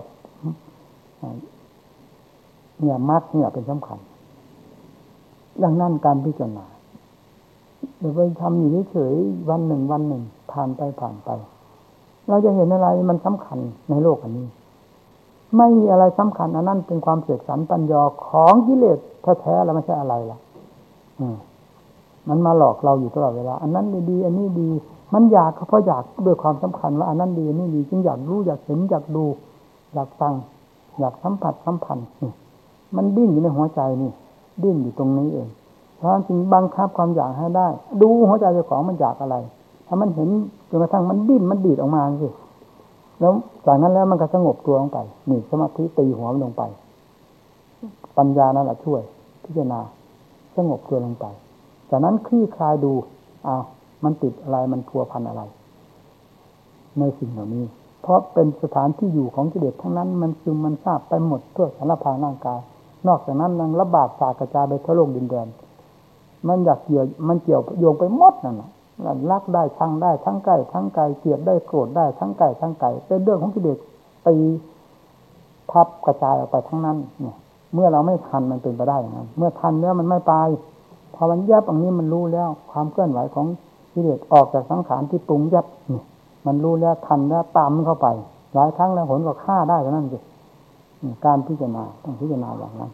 S1: เนี่ยมรรคเนี่ยเป็นสำคัญดังนั้นการพิจารณาเดี๋ยวไปทำอยู่เฉยๆวันหนึ่งผ่านไปเราจะเห็นอะไรมันสำคัญในโลกอันนี้ไม่มีอะไรสำคัญอันนั้นเป็นความเสกสรรปัญญาของกิเลสแท้ๆแล้วไม่ใช่อะไรล่ะมันมาหลอกเราอยู่ตลอดเวลาอันนั้นดีอันนี้ดีมันอยากเพราะอยากด้วยความสำคัญว่าอันนั้นดีอันนี้ดีจึงอยากรู้อยากเห็นอยากดูอยากฟังอยากสัมผัสสัมพันธ์มันดิ้นอยู่ในหัวใจนี่ดิ้นอยู่ตรงนี้เองเพราะจริงบังคับความอยากให้ได้ดูหัวใจเจ้าของมันอยากอะไรถ้ามันเห็นจนกระทั่งมันดิ้นมันดีดออกมาสิแล้วจากนั้นแล้วมันก็สงบตัวลงไปนี่สมาธิตีหัวมันลงไปปัญญานั่นแหละช่วยพิจารณาสงบตัวลงไปจากนั้นคลี่คลายดูมันติดอะไรมันพัวพันอะไรในสิ่งเหล่านี้เพราะเป็นสถานที่อยู่ของกิเลสทั้งนั้นมันซึมมันทราบไปหมดทั่วสารพางร่างกายนอกจากนั้นยังระบาดสาดกระจายไปทั่วโลกดินแดนมันอยากเกี่ยวโยงไปหมดนั่นแหละรักได้ชังได้ทั้งใกล้ทั้งไกลเกลียดได้โกรธได้ทั้งใกล้ทั้งไกลเป็นเรื่องของกิเลสตีทับกระจายออกไปทั้งนั้นเนี่ยเมื่อเราไม่ทันมันเป็นไปได้อย่างนั้นเมื่อทันแล้วมันไม่ตายพอมันยับอย่างนี้มันรู้แล้วความเคลื่อนไหวของกิเลสออกจากสังขารที่ปรุงยับนี่มันรู้แล้วทันแล้วตามเข้าไปหลายครั้งแล้วผลก็ฆ่าได้เท่านั้นสิการพิจารณาต้องพิจารณาอย่างนั้น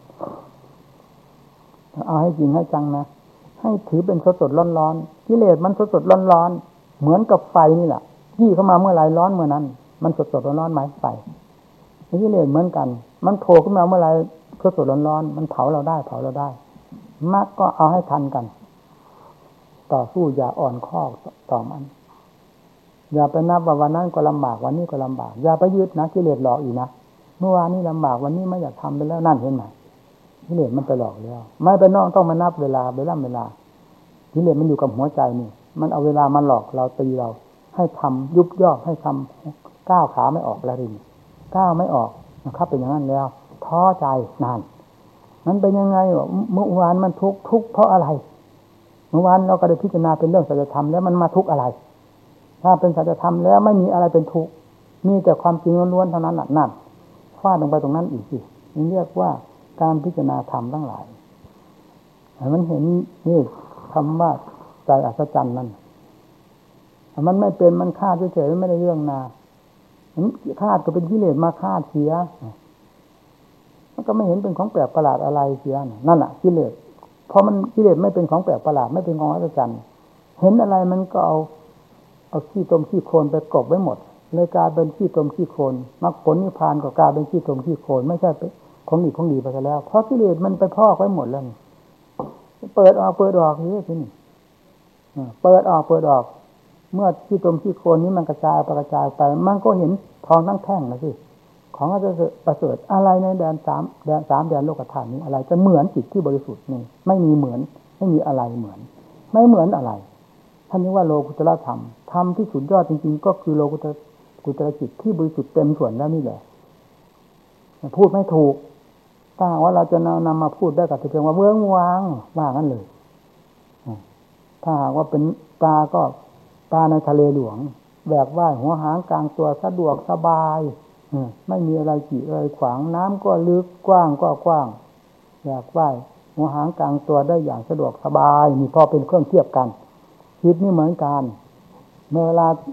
S1: เอาให้จริงให้จังนะให้ถือเป็นสดๆร้อนๆกิเลสมันสดๆร้อนๆเหมือนกับไฟนี่แหละยี่เข้ามาเมื่อไรร้อนเมื่อนั้นมันสดๆร้อนๆไหมไฟกิเลสเหมือนกันมันโผล่ขึ้นมาเมื่อไรสดๆร้อนๆมันเผาเราได้มรรคก็เอาให้ทันกันต่อสู้อย่าอ่อนข้อต่อมันอย่าไปนับว่าวันนั้นก็ลำบากวันนี้ก็ลำบากอย่าไปยึดนะกิเลสหลอกอีกนะเมื่อวานนี้ลำบากวันนี้ไม่อยากทำไปแล้วนั่นเห็นไหมกิเลสมันไปหลอกแล้วไม่ไปนอกต้องมานับเวลากิเลสมันอยู่กับหัวใจนี่มันเอาเวลามาหลอกเราตีเราให้ทำยุบย่อให้ทำก้าวขาไม่ออกแล้วนี่ก้าวไม่ออกนะครับเป็นอย่างนั้นแล้วท้อใจนานมันเป็นยังไงเมื่อวานมันทุกข์เพราะอะไรเมื่อวานเราก็ได้พิจารณาเป็นเรื่องสัจธรรมแล้วมันมาทุกข์อะไรถ้าเป็นสัจธรรมแล้วไม่มีอะไรเป็นทุกข์มีแต่ความจริงล้วนๆเท่านั้นนั่นฟาดลงไปตรงนั้นอีกสินี่เรียกว่าการพิจารณาธรรมทั้งหลายมันเห็นนี่คำว่าใจอัศจรรย์นั่นมันไม่เป็นมันคาดเฉยๆไม่ได้เรื่องนาคาดก็เป็นกิเลสมาคาดเสียมันก็ไม่เห็นเป็นของแปลกประหลาดอะไรเสียนั่นแหละกิเลสเพราะมันกิเลสไม่เป็นของแปลกประหลาดไม่เป็นของอัศจรรย์เห็นอะไรมันก็เอาขี้ตมขี้โคลนไปกลบไว้หมดเลยกลายเป็นขี้ตมขี้โคลนมรรคผลนิพพานก็กลายเป็นขี้ตมขี้โคลนไม่ใช่ของดีไปแล้วเพราะกิเลสมันไปพอกไว้หมดแล้วเปิดออกนี่สิเปิดออกเมื่อขี้ตมขี้โคลนนี้มันกระจายไปมันก็เห็นทองทั้งแท่งนะสิของอาจจะประเสริฐอะไรในแดน3แดนโลกธาตุนี้อะไรจะเหมือนจิตที่บริสุทธิ์นี่ไม่มีเหมือนไม่มีอะไรเหมือนไม่เหมือนอะไรท่านนี้ว่าโลกุตตรธรรมธรรมที่สุดยอดจริงๆก็คือโลกุตรจิตที่บริสุทธิ์เต็มส่วนแล้วนี่แหละพูดไม่ถูกถ้าว่าเราจะนำมาพูดได้ก็เพียงว่าเบื้องวางว่างั้นเลยถ้าหากว่าเป็นปลาก็ปลาในทะเลหลวงแบกว่ายหัวหางกลางตัวสะดวกสบายไม่มีอะไรกีดอะไรขวางน้ำก็ลึกกว้างก็กว้างแบกว่ายหัวหางกลางตัวได้อย่างสะดวกสบายนี่พอเป็นเครื่องเทียบกันจิตนี่เหมือนกันเมื่อเวลา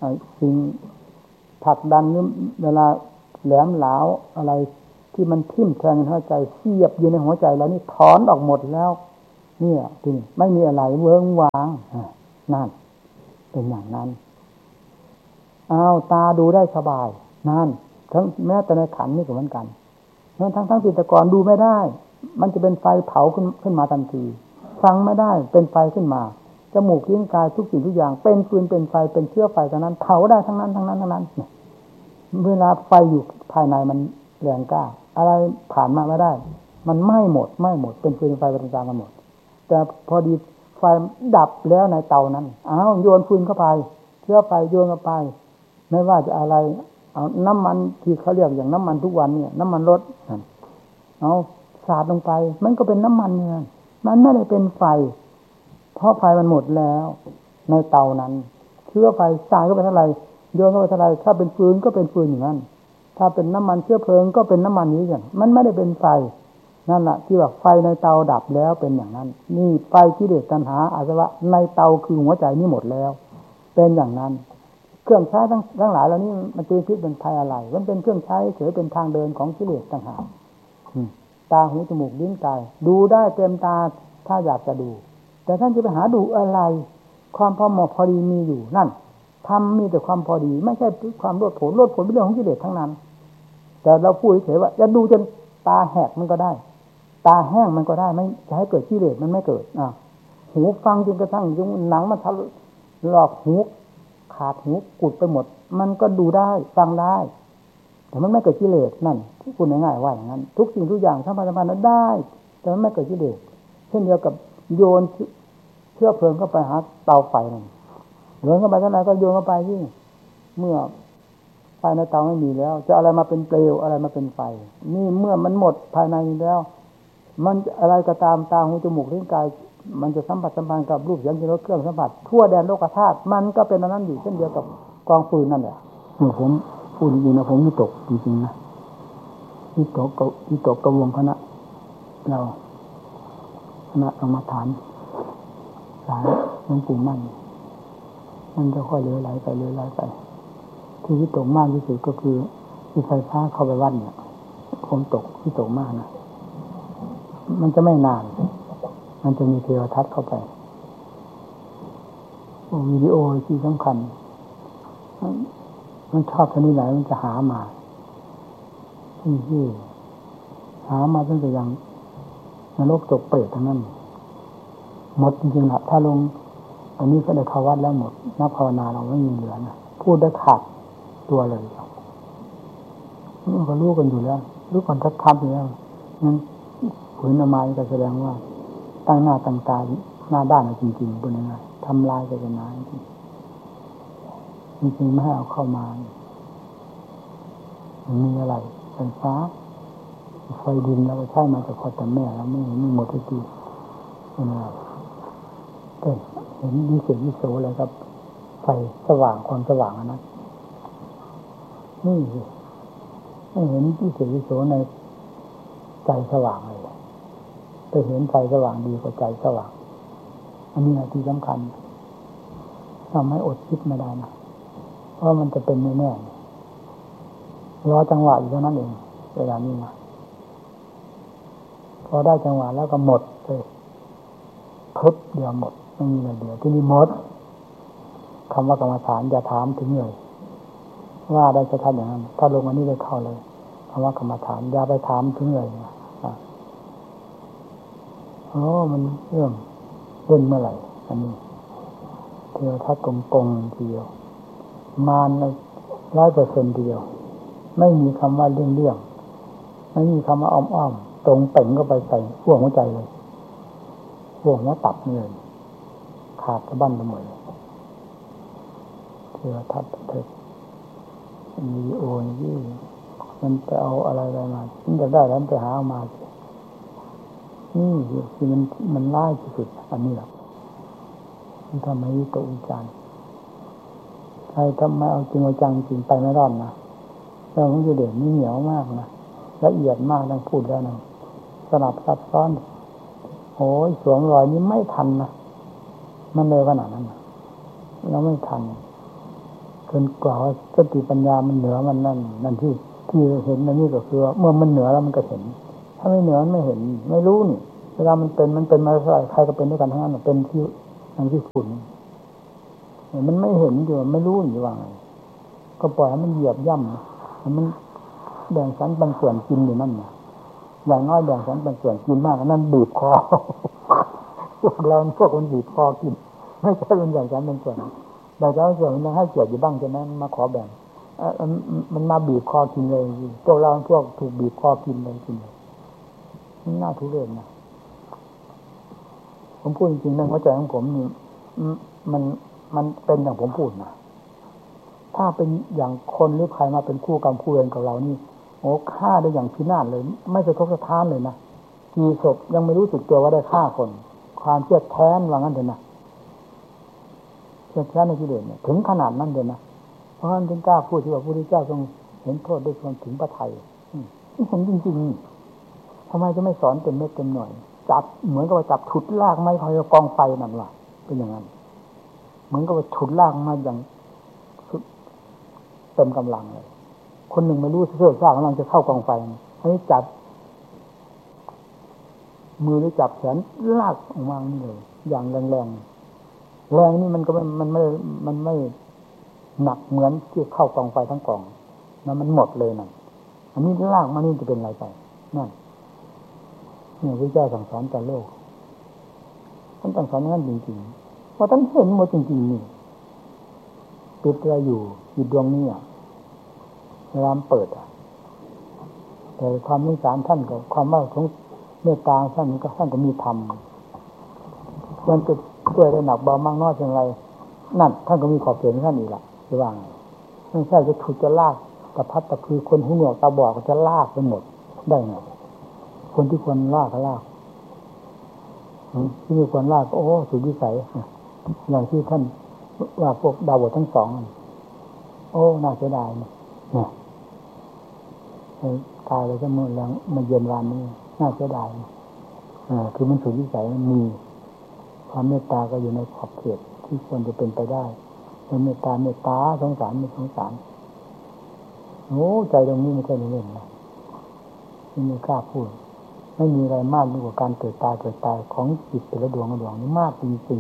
S1: สิ่งผลักดันหรือเวลาแหลมหลาวอะไรที่มันทิ่มแทงในหัวใจเสียบอยู่ในหัวใจแล้วนี่ถอนออกหมดแล้วเนี่ยจริงไม่มีอะไรเวิ้งว้างนั่นเป็นอย่างนั้นเอาตาดูได้สบายนั่นทั้งแม้แต่ในขันนี่ก็เหมือนกันทั้งจิตกรดูไม่ได้มันจะเป็นไฟเผาขึ้นมาทันทีฟังไม่ได้เป็นไฟขึ้นมาจมูกลิ้นกายทุกสิ่งทุกอย่างเป็นฟืนเป็นไฟเป็นเชื้อไฟทั้งนั้นเผาได้ทั้งนั้นเวลาไฟอยู่ภายในมันแรงกล้าอะไรผ่านมาไม่ได้มันไหม้หมดเป็นฟืนไฟเป็นกลางกันหมดแต่พอดีไฟดับแล้วในเตานั้นโยนฟืนเข้าไปเชื้อไฟโยนเข้าไปไม่ว่าจะอะไรเอาน้ำมันที่เขาเรียกอย่างน้ำมันทุกวันเนี่ยน้ำมันรถเอาสาดลงไปมันก็เป็นน้ำมันเนี่ยมันไม่ได้เป็นไฟเพราะไฟมันหมดแล้วในเตานั้นเชื้อไฟสาดเข้าไปเท่าไหร่โยนเข้าไปเท่าไหร่ถ้าเป็นฟืนก็เป็นฟืนอย่างนั้นถ้าเป็นน้ำมันเชื้อเพลิงก็เป็นน้ำมันนี้อย่างมันไม่ได้เป็นไฟนั่นแหละที่ว่าไฟในเตาดับแล้วเป็นอย่างนั้นนี่ไฟกิเลสตัณหาอาสวะในเตาคือหัวใจนี่หมดแล้วเป็นอย่างนั้นเครื่องใช้ทั้งหลายเหล่านี้มันเป็นพิษเป็นภัยอะไรมันเป็นเครื่องใช้เฉยเป็นทางเดินของกิเลสต่างหากตาหูจมูกลิ้นกายดูได้เต็มตาถ้าอยากจะดูแต่ท่านจะไปหาดูอะไรความพอเหมาะพอดีมีอยู่นั่นทำมีแต่ความพอดีไม่ใช่ความโลดโผนเป็นเรื่องของกิเลสทั้งนั้นแต่เราพูดเฉยๆว่าจะดูจนตาแหกมันก็ได้ตาแห้งมันก็ได้ไม่จะให้เกิดกิเลสมันไม่เกิดหูฟังจนกระทั่งหนังมันทะลอกหูขาดหูกุดไปหมดมันก็ดูได้ฟังได้แต่มันไม่เกิดกิเลสนั่นพูดง่ายๆว่าอย่างนั้นทุกสิ่งทุกอย่างทั้งพันธุ์นั้นได้แต่มันไม่เกิดกิเลสเช่นเดียวกับโยนเชื้อเพลิงเข้าไปหาเตาไฟนั่นโยนเข้าไปเท่าไหร่ก็โยนเข้าไปที่เมื่อไฟในเตาไม่มีแล้วจะอะไรมาเป็นเปลวอะไรมาเป็นไฟนี่เมื่อมันหมดภายในนี้แล้วมันอะไรก็ตามตาหูจมูกลิ้นกายมันจะสัมผัสสัมพันธ์กับรูปเสียงกลิ่นรสเครื่องสัมผัสทั่วแดนโลกธาตุมันก็เป็นนั้นอยู่เช่นเดียวกับกองฟืนนั่นแหละผมพูดจริงๆนะผมวิตกจริงๆนะวิตกกระวงคณะเราคณะกรรมฐานสายหลวงปู่มั่นมันจะค่อยเลื่อยไหลไปที่วิตกมากที่สุดก็คือที่ไฟฟ้าเข้าไปวัดเนี่ยผมวิตกมากนะมันจะไม่นานมันจะมีเทวทัศน์เข้าไปวิดีโอที่สำคัญมันชอบชนิดไหนมันจะหามาที่หามาตั้งแต่ยังนรกตกเปรตทั้งนั้นหมดจริงๆนะถ้าลงอันนี้ก็ได้เข้าวัดแล้วหมดนักภาวนาเราไม่มีเหลือนะพูดได้ขาดตัวเลยนี่ก็รู้กันอยู่แล้วรู้ก่อนทัดๆอยู่แล้วงั้นผืนอามายก็แสดงว่าตั้งหน้าตั้งตาหน้าด้านจริงๆเป็นยังไงทำลายกันเป็นนานจริงๆไม่ให้เอาเข้ามามันมีอะไรไฟฟ้าไฟดินเราก็ใช้มาจากพ่อแต่แม่แล้วไม่หมดทุกทีเป็นอะไรเห็นวิเศษวิโสอะไรครับไฟสว่างความสว่างนะนี่ไม่เห็นวิเศษวิโสในใจสว่างเลยไปเห็นใจสว่างดีกว่าใจสว่างอันนี้ที่สำคัญทำให้อดคิดไม่ได้นะเพราะมันจะเป็นแน่ๆรอจังหวะอยู่เท่านั้นเองเวลานี้นะพอได้จังหวะแล้วก็หมดเลยพึบเดียวหมดไม่มีอะไรเดียวที่นี่หมดคำว่ากรรมฐานอย่าถามถึงเลยว่าได้จะทำอย่างนั้นถ้าลงอันนี้ได้เข้าเลยคำว่ากรรมฐานอย่าไปถามถึงเลยมันเรื่องเล่นเมื่อไหร่อันนี้เที่ยวทัดกงทีเดียวมาน100%ทีเดียวไม่มีคำว่าเรื่องไม่มีคำว่าอ้อมตรงเป่งก็ไปใส่ห่วงหัวใจเลยห่วงหัวตับนี่เลยขาดสะบั้นไปหมดเลยเที่ยวทัดเถิดมีโอนยี่มันไปเอาอะไรมามันจะได้แล้วไปหาเอามานี่คือมันร้ายที่สุดอันนี้แหละมันทำให้วิตกวิจารณ์ใครทำไมเอาจริงเอาจังจริงไปไม่รอดนะเรื่องของกิเลสนี่เหนียวมากนะละเอียดมากทั้งพูดแล้วนะสลับซับซ้อนโอ้ยสวมรอยนี้ไม่ทันนะมันเลยขนาดนั้นนะเราไม่ทันจนกว่าสติปัญญามันเหนือมันนั่นที่เห็นนั่นนี่ก็คือเมื่อมันเหนือแล้วมันก็เห็นถ้าไม่เหนือมันไม่เห็นไม่รู้นี่เวลามันเป็นมาใครก็เป็นด้วยกันทั้งนั้นเป็นที่ทั้งที่ฝุ่นมันไม่เห็นอยู่ไม่รู้อยู่ว่าไงก็ปล่อยให้มันเหยียบย่ำมันแบ่งสรรปันส่วนกินอยู่นั่นนะอย่างน้อยแบ่งสรรปันส่วนกินมากนั่นบีบคอพวกเราพวกคนบีบคอกินไม่ใช่เป็นอย่างสรรปันส่วนแต่เจ้าส่วนมันให้เกียรติอยู่บ้างใช่ไหมมาขอแบ่งมันมาบีบคอกินเลยพวกเราพวกถูกบีบคอกินเลยกินมันน่าทุเรศนะผมพูดจริงๆนะหัวใจของผมนี่มันเป็นอย่างผมพูดนะถ้าเป็นอย่างคนหรือใครมาเป็นคู่กรรมคู่เวรกับเรานี่โอ้ฆ่าได้อย่างพินาศเลยไม่สะทกสะท้านเลยนะกี่ศพยังไม่รู้สึกตัวว่าได้ฆ่าคนความเชื่อแท้นว่างั้นเถอะนะเชื่อแท้ในกิเลสเนี่ยถึงขนาดนั้นเลยนะเพราะฉะนั้นถึงกล้าพูดที่ว่าพระพุทธเจ้าทรงเห็นโทษด้วยความถึงพระทัยนี่ผมจริงๆทำไมจะไม่สอนเต็มเม็ดเต็มหน่วยจับเหมือนกับว่าจับฉุดลากไม้พายกองไฟนั่นล่ะเป็นอย่างนั้นเหมือนกับว่าฉุดลากมาอย่างเต็มกำลังเลยคนหนึ่งไม่รู้เสื้อซ่ากำลังจะเข้ากองไฟอันนี้จับมือหรือจับแขนลากออกมานี่เลยอย่างแรงนี่มันก็มันไม่หนักเหมือนที่เข้ากองไฟทั้งกองนะมันหมดเลยนั่นอันนี้ลากมานี่จะเป็นอะไรไปนั่นเนี่ยพระเจ้าสั่งสอนแต่โลกท่านสั่งสอนงั้นจริงๆเพราะท่านเห็นหมดจริงๆนี่ปิดอะไรอยู่จิตดวงนี้เวลาเปิดแต่ความสงสารท่านกับความว่าของเมตตาท่านก็มีธรรมมันจะช่วยได้หนักเบามากน้อยเพียงไรนั่นท่านก็มีขอบเขตของท่านอีกละจะว่าไม่ใช่จะถูกจะลากตะพัดตะคือคนหูหนวกตาบอดก็จะลากไปหมดได้ไงคนที่ควรลากก็ลากที่มีควรลากก็โอ้สุดวิสัยอย่างที่ท่านว่าพวกดาวบททั้งสองโอ้น่าเสียดายเนี่ยตายเลยก็เมื่อแล้วมาเย็นวันนี้น่าเสียดายคือมันสุดวิสัยมันมีความเมตตาก็อยู่ในขอบเขตที่ควรจะเป็นไปได้เมตตาสงสารไม่สงสารโอ้ใจตรงนี้ไม่ใช่เล่นๆนะไม่กล้าพูดไม่มีอะไรมากยิ่งกว่าการเกิดตายของจิตแต่ละดวงนี้มากจริง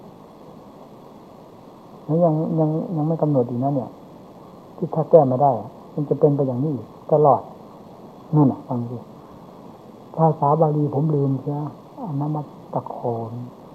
S1: ๆแล้วยังไม่กำหนดอีกนะเนี่ยที่ถ้าแก้ไม่ได้มันจะเป็นไปอย่างนี้ตลอดนั่นน่ะฟังดิภาษาบาลีผมลืมใช่ไหมอนัมตะโคน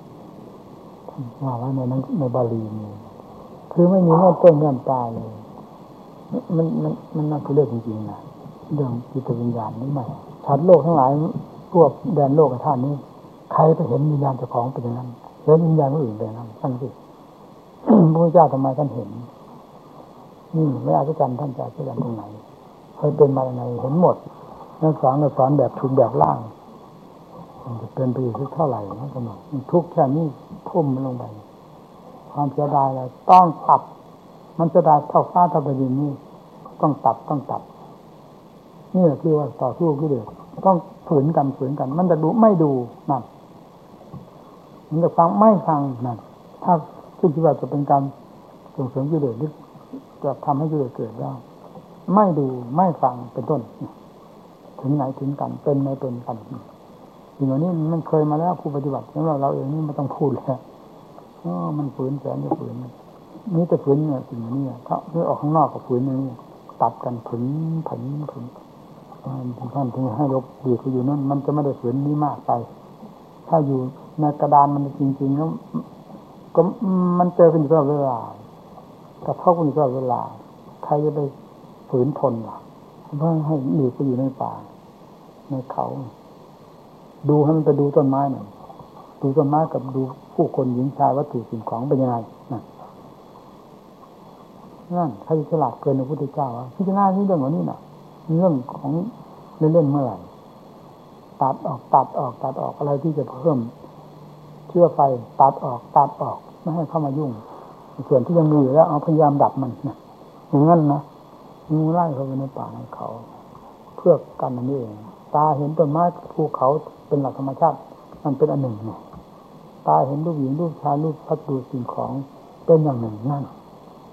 S1: ว่าในบาลีนี่คือไม่มีเงื่อนต้นเงื่อนปลายเลยมันน่าทุเรศจริงๆนะเรื่องจิตวิญญาณนี่ใหม่ชัดโลกทั้งหลายพวกแดนโลกธาตุนี้ใครไปเห็นวิญญาณเจ้าของเป็นอย่างนั้นเห็นวิญญาณคนอื่นเป็นอย่างนั้นฟังดิพระพุทธเจ้าทำไมท่านเห็นนี่ไม่อาจารย์ท่านจะอาจารย์ตรงไหนเคยเป็นมาอย่างไรเห็นหมดนักสอนแบบทุนแบบล่างมันจะเป็นไปอีกเท่าไหร่นะสมองทุกแค่นี้ทุ่มมันลงไปความเสียดายอะไรต้องตัดมันจะได้เท่าฟ้าเท่าแผ่นดินนี่ต้องตัดนี่คือว่าต่อสู้กิเลสต้องฝืนกันมันจะดูไม่ดูนั่นมันจะฟังไม่ฟังนั่นถ้าคิดว่าจะเป็นการส่งเสริมกิเลสหรือจะทำให้กิเลสเกิดได้ไม่ดูไม่ฟังเป็นต้นถึงไหนถึงกันเป็นไม่เป็นกันสิ่งเหล่านี้มันเคยมาแล้วผู้ปฏิบัติของเราเองนี่ไม่ต้องพูดแล้วมันฝืนแสนจะฝืนนี่แต่ฝืนเนี่ยสิ่งนี้ถ้าออกข้างนอกกับฝืนนี่ตัดกันฝืนท่านถึงให้ลบดีเขาอยู่นั่นมันจะไม่ได้ฝืนนี้มากไปถ้าอยู่ในกระดานมันจริงๆแล้วก็มันเจอกันอยู่ตลอดเวลาแต่เข้ากันอยู่ตลอดเวลาใครจะไปฝืนทนล่ะเพราะให้หลีกไปอยู่ในป่าในเขาดูให้มันไปดูต้นไม้หน่อยดูต้นไม้กับดูผู้คนหญิงชายวัตถุสิ่งของเป็นยังไงนั่นใครฉลาดเกินพระพุทธเจ้าพิจารณาเรื่องของนี้น่ะเรื่องของเล่นๆเมื่อไหร่ตัดออกอะไรที่จะเพิ่มเชื้อไฟตัดออกไม่ให้เข้ามายุ่งส่วนที่ยังมีอยู่แล้วเอาพยายามดับมันนะอย่างนั้นนะงูไล่เข้าไปในป่าในเขาเพื่อกันนั่นเองตาเห็นต้นไม้ภูเขาเป็นหลักธรรมชาติมันเป็นอันหนึ่งเนี่ยตาเห็นรูปหญิงรูปชายรูปพัดดูสิ่งของเป็นอย่างหนึ่งนั่น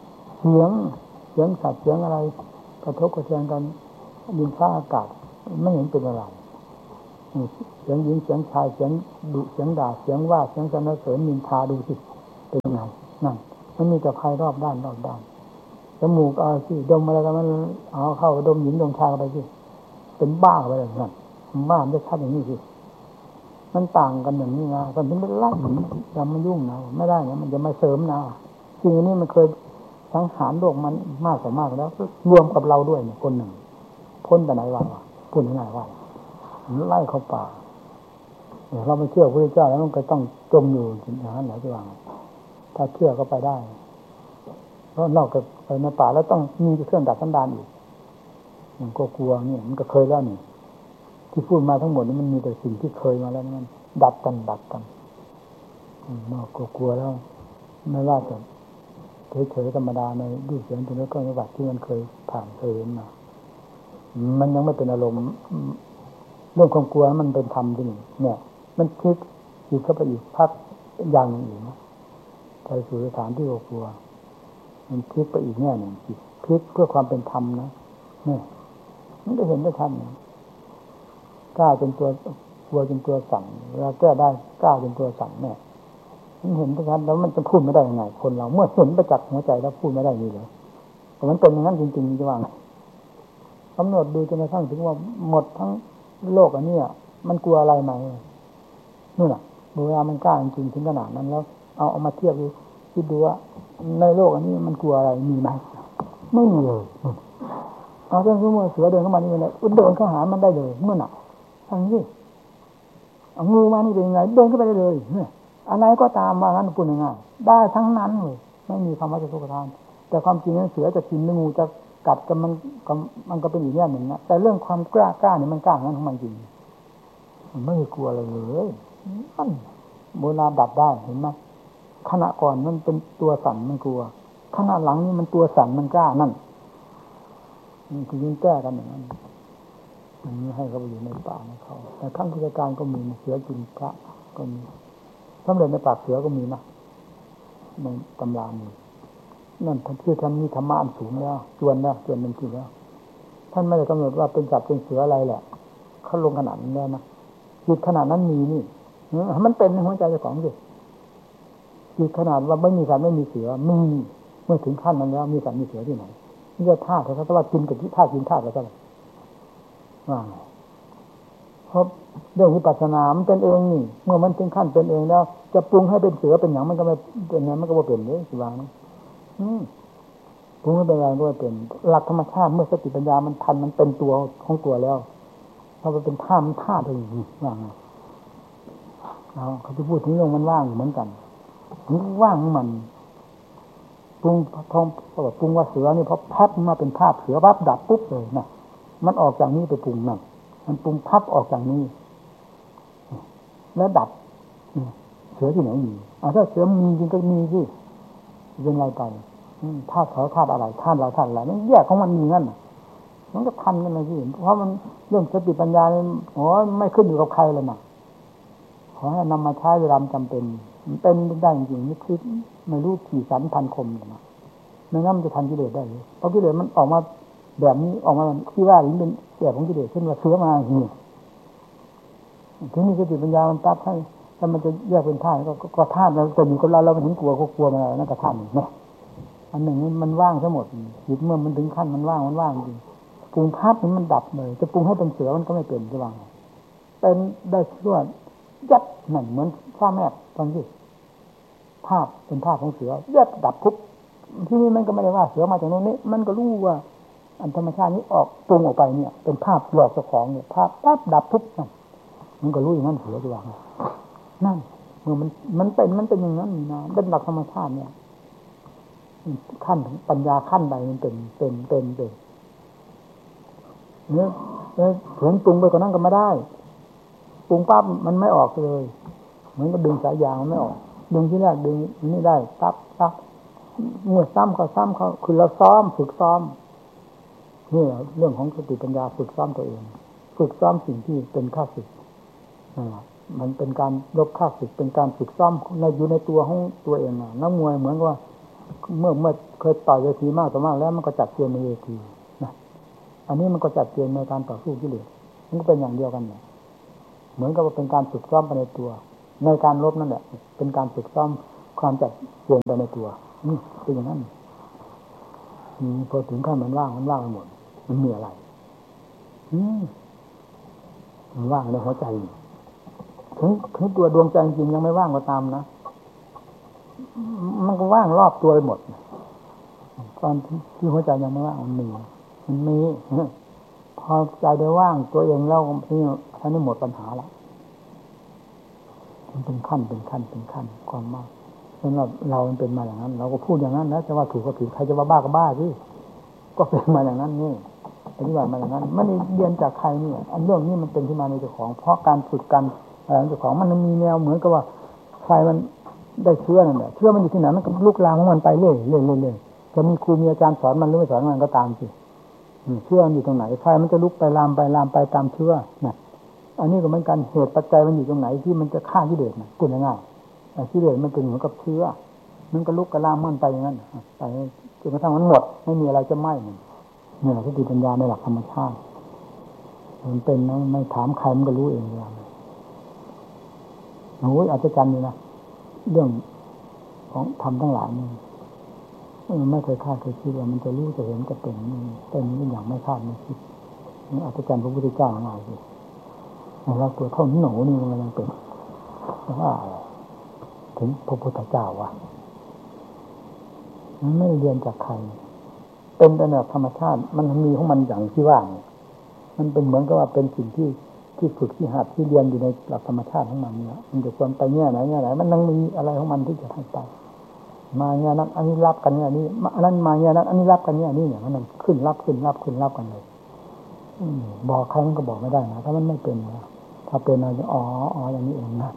S1: เสียงสัตว์เสียงอะไรกระทบกระเทือนกันดินฟ้าอากาศไม่เห็นเป็นอะไรเสียงหญิงเสียงชายเสียงดุเสียงด่าเสียงว่าเสียงสรรเสริญนินทาดูสิเป็นยังไงนั่นมันมีแต่ภัยรอบด้านจมูกเอาสิดมอะไรกันมันเอาเข้าดมหญิงดมชายไปสิเป็นบ้าไปเลยนั่นบ้ามันจะชัดอย่างนี้สิมันต่างกันอย่างนี้นะตอนที่มันไล่หนีอย่ามายุ่งนะไม่ได้นะมันจะมาเสริมนะจริงอันนี้มันเคยสังหารโลกมันมากกว่ามากแล้วรวมกับเราด้วยเนี่ยคนหนึ่งพ้นไปไหนวะพูดง่ายๆว่าไล่เข้าป่าเราไม่เชื่อพระเจ้าแล้วมันก็ต้องจมอยู่อย่างนั้นไหนจะว่าถ้าเชื่อก็ไปได้เพราะนอกจากไปในป่าแล้วต้องมีเครื่องดับสันดานอีกมันก็กลัวเนี่ยมันก็เคยแล้วนี่ที่พูดมาทั้งหมดนี่มันมีแต่สิ่งที่เคยมาแล้วมันดับกันนอกก็กลัวแล้วไม่ว่าจะเฉยๆธรรมดาในรูปเสียงเป็นแล้วก็ในวัดที่มันเคยผ่านเคยเห็นมามันยังไม่เป็นอารมณ์เรื่องความกลัวมันเป็นธรรมจริงเนี่ยมันพลิกอีกเข้าไปอีกพักอย่างหนึ่งอีกนะไปสู่สถานที่กลัวมันพลิกไปอีกแง่หนึ่งพลิกเพื่อความเป็นธรรมนะเนี่ยมันก็เห็นได้ทันกล้าจนตัวกลัวจนตัวสั่นเวลาแก้ได้กล้าจนตัวสั่นเนี่ยมันเห็นได้ทันแล้วมันจะพูดไม่ได้ยังไงคนเราเมื่อเห็นประจักษ์หัวใจแล้วพูดไม่ได้นี่เลยแต่มันเป็นอย่างนั้นจริงๆจะว่าไงกำหนดดูจนกระทั่งถึงว่าหมดทั้งโลกอันนี้มันกลัวอะไรไหมนู่นน่ะเวลามันกล้าจริงๆถึงขนาดนั้นแล้วเอามาเทียบดูคิดดูว่าในโลกอันนี้มันกลัวอะไรมีไหมไม่มีเลยเอาเรื่องสมมติเสือเดินเข้ามานี่เลยเดินเข้าหามันได้เลยเมื่อน่ะทั้งนี้เอางูมานี่เป็นยังไงเดินเข้าไปได้เลยเนี่ยอะไรก็ตามว่างั้นพูดง่ายๆได้ทั้งนั้นเลยไม่มีคำว่าจะทุกข์ทานแต่ความจริงนั้นเสือจะกินหรืองูจะกัดกันมันก็เป็นอีกอย่างหนึ่งนะแต่เรื่องความกล้าเนี่ยมันกล้างั้นของมันจริงมันไม่กลัวอะไรเลยมันโบราณดับได้เห็นไหมขณะก่อนมันเป็นตัวสั่นมันกลัวขณะหลังนี่มันตัวสั่นมันกล้านั่นมันคือยิ่งแก้กันอย่างนั้นมันไม่ให้เขาไปอยู่ในป่าในเขาแต่ขั้นพุทธการก็มีเสือกินพระก็มีสำเร็จในปากเสือก็มีนะในตำรามีนั่นท่านชื่อท่านมีธรรมะอันสูงแล้วจวนหนึ่งทีแล้วท่านไม่ได้กำหนดว่าเป็นจับเป็นเสืออะไรแหละเขาลงขนาดนั้นแล้วนะจิตขนาดนั้นมีนี่มันเป็นในหัวใจเจ้าของสิจิตขนาดว่าไม่มีสัตว์ไม่มีเสือมีเมื่อถึงขั้นนั้นแล้วมีสัตว์มีเสือที่ไหนนี่จะธาตุเขาจะว่ากินกับที่ธาตุกินธาตุแล้วก็ว่าเพราะเรื่องวิปัสสนามันเป็นเองนี่เมื่อมันถึงขั้นเป็นเองแล้วจะปรุงให้เป็นเสือเป็นอย่างมันก็ไม่เป็นไงมันก็ไม่เป็นเลยสิวางปรุงให้เป็นอะไรก็ไม่เป็นหลักธรรมชาติเมื่อสติปัญญามันทันมันเป็นตัวของตัวแล้วพอมันเป็นท่ามันท่าตัวอยู่ว่าไงเขาจะพูดถึงเรื่องมันว่างเหมือนกันมันว่างมันปรุงทองปรุงว่าเสือนี่พอพับมาเป็นภาพเสือปั๊บดับปุ๊บเลยนะมันออกจากนี้ไปปรุงนั่นมันปรุงพับออกจากนี้แล้วดับเสือที่ไหนมีถ้าเสือมีจริงก็มีสิเป็นไรไปธาตุเขาธาตุอะไรธาตุเราธาตุอะไรมันแยกของมันมีงั้นมันก็ทันกันเลยสิเพราะมันเรื่องสติปัญญาเนี่ยโอ้ไม่ขึ้นอยู่กับใครเลยนะขอให้นำมาใช้เวลาจำเป็นมันเป็นได้จริงๆนี่คือไม่รู้กี่สันพันคมนะไม่งั้นมันจะทันกิเลสได้เลยเพราะกิเลสมันออกมาแบบนี้ออกมาที่ว่าเป็นแบบของกิเลสเช่นว่าเสือมาอย่างนี้ทีนี้สติปัญญามันตัดให้ถ้ามันจะแยกเป็นธาตุก็ธาตุเราแต่อยู่กับเราไม่เห็นกลัวก็กลัวมันอะไรนั่นก็ธาตุเนี่ยอันหนึ่งมันว่างทั้งหมดจิตเมื่อมันถึงขั้นมันว่างจริงปรุงภาพนี้มันดับเลยจะปรุงให้เป็นเสือมันก็ไม่เป็นจะว่างเป็นได้ชั่วยัดหนึ่งเหมือนฟ้าแมบฟังสิภาพเป็นภาพของเสือยัดดับทุกที่นี่มันก็ไม่ได้ว่าเสือมาจากโน้นนี่มันก็รู้ว่าอันธรรมชาตินี้ออกปรุงออกไปเนี่ยเป็นภาพหลอกเจ้าของเนี่ยภาพปั๊บดับทุกมันก็รู้อย่างนั้นเสือจะว่างนั่นเมื่อมันเป็นอย่างนั้นนะเป็นหลักธรรมชาติเนี่ยขั้นปัญญาขั้นใดมันเป็นเนี่ยถึงปรุงไปกว่านั้นก็ไม่ได้ปรุงปั๊บมันไม่ออกเลยเหมือนกับดึงสายยางมันไม่ออกดึงที่แรกดึงนี่ได้ปั๊บเมื่อซ้ำเขาคือเราฝึกซ้อมนี่เรื่องของสติปัญญาฝึกซ้อมตัวเองฝึกซ้อมสิ่งที่เป็นข้าศึกมันเป็นการลบข้าศึกเป็นการฝึกซ้อมอยู่ในตัวของตัวเองนักมวยเหมือนกับว่าเมื่อเคยต่อยเวทีมากต่อมากแล้วมันก็จัดเกณฑ์ในเวทีนะอันนี้มันก็จัดเกณฑ์ในการต่อสู้กิเลสมันก็เป็นอย่างเดียวกันเนี่ยเหมือนกับว่าเป็นการฝึกซ้อมไปในตัวในการรบนั่นแหละเป็นการฝึกซ้อมความจัดเกณฑ์ไปในตัวนี่เป็นอย่างนั้นพอถึงขั้นมันว่างไปหมดมันมีอะไรมันว่างในหัวใจถึงตัวดวงใจจริงยังไม่ว่างก็ตามนะมันก็ว่างรอบตัวไปหมดตอนที่หัวใจยังไม่ว่างมันมีพอใจได้ว่างตัวเองแล้วท่านนี้หมดปัญหาละมันเป็นขั้นความมากสำหรับเรามันเป็นมาอย่างนั้นเราก็พูดอย่างนั้นนะจะว่าถูกก็ถูกใครจะว่าบ้าก็บ้าสิก็เป็นมาอย่างนั้นนี่ปฏิบัติมาอย่างนั้นไม่ได้เรียนจากใครนี่อันเรื่องนี้มันเป็นที่มาในเจ้าของเพราะการฝึกกันเจ้าของมันมีแนวเหมือนกับว่าใครมันได้เชื่อนั่นแหละเชื่อมันอยู่ที่ไหนมันก็ลุกลามของมันไปเรื่อยจะมีครูมีอาจารย์สอนมันหรือไม่สอนมันก็ตามสิเชื่อมันอยู่ตรงไหนไฟมันจะลุกไปลามไปตามเชื่อนะอันนี้ก็เหมือนกันเหตุปัจจัยมันอยู่ตรงไหนที่มันจะฆ่ากิเลสนะพูดง่ายๆกิเลสมันเป็นเหมือนกับเชื้อมันก็ลุกกระลามมันไปอย่างนั้นไปจนกระทั่งมันหมดไม่มีอะไรจะไหม้นี่แหละสติปัญญาในหลักธรรมชาติมันเป็นไม่ถามใครมันก็รู้เองเลยโอ้ยอาจารย์นี่นะเรื่องของธรรมทั้งหลายนี่ไม่เคยคาดเคยคิดว่ามันจะรู้จะเห็นจะเป็นอย่างไม่คาดไม่คิดนี่อาจารย์พระพุทธเจ้าของเราสิเราตัวเท่าหนูนี่มันยังเป็นว่าถึงพระพุทธเจ้าวะมันไม่เรียนจากใครเป็นแต่แบบธรรมชาติมันมีของมันอย่างที่ว่ามันเป็นเหมือนกับว่าเป็นสิ่งที่ฝึกที่หัดที่เรียนอยู่ในหลักธรรมชาติของมันเนี่ยมันจะควรไปแง่ไหนมันยังมีอะไรของมันที่จะให้ไปมาเนี่ยนั้นอันนี้รับกันเนี่ยนี่อันนั้นมาเนี่ยนั้นอันนี้รับกันเนี่ยนี่มันขึ้นรับกันเลยบอกใครมันก็บอกไม่ได้นะถ้ามันไม่เป็นนะถ้าเป็นเราจะอ๋ออย่างนี้เองนะ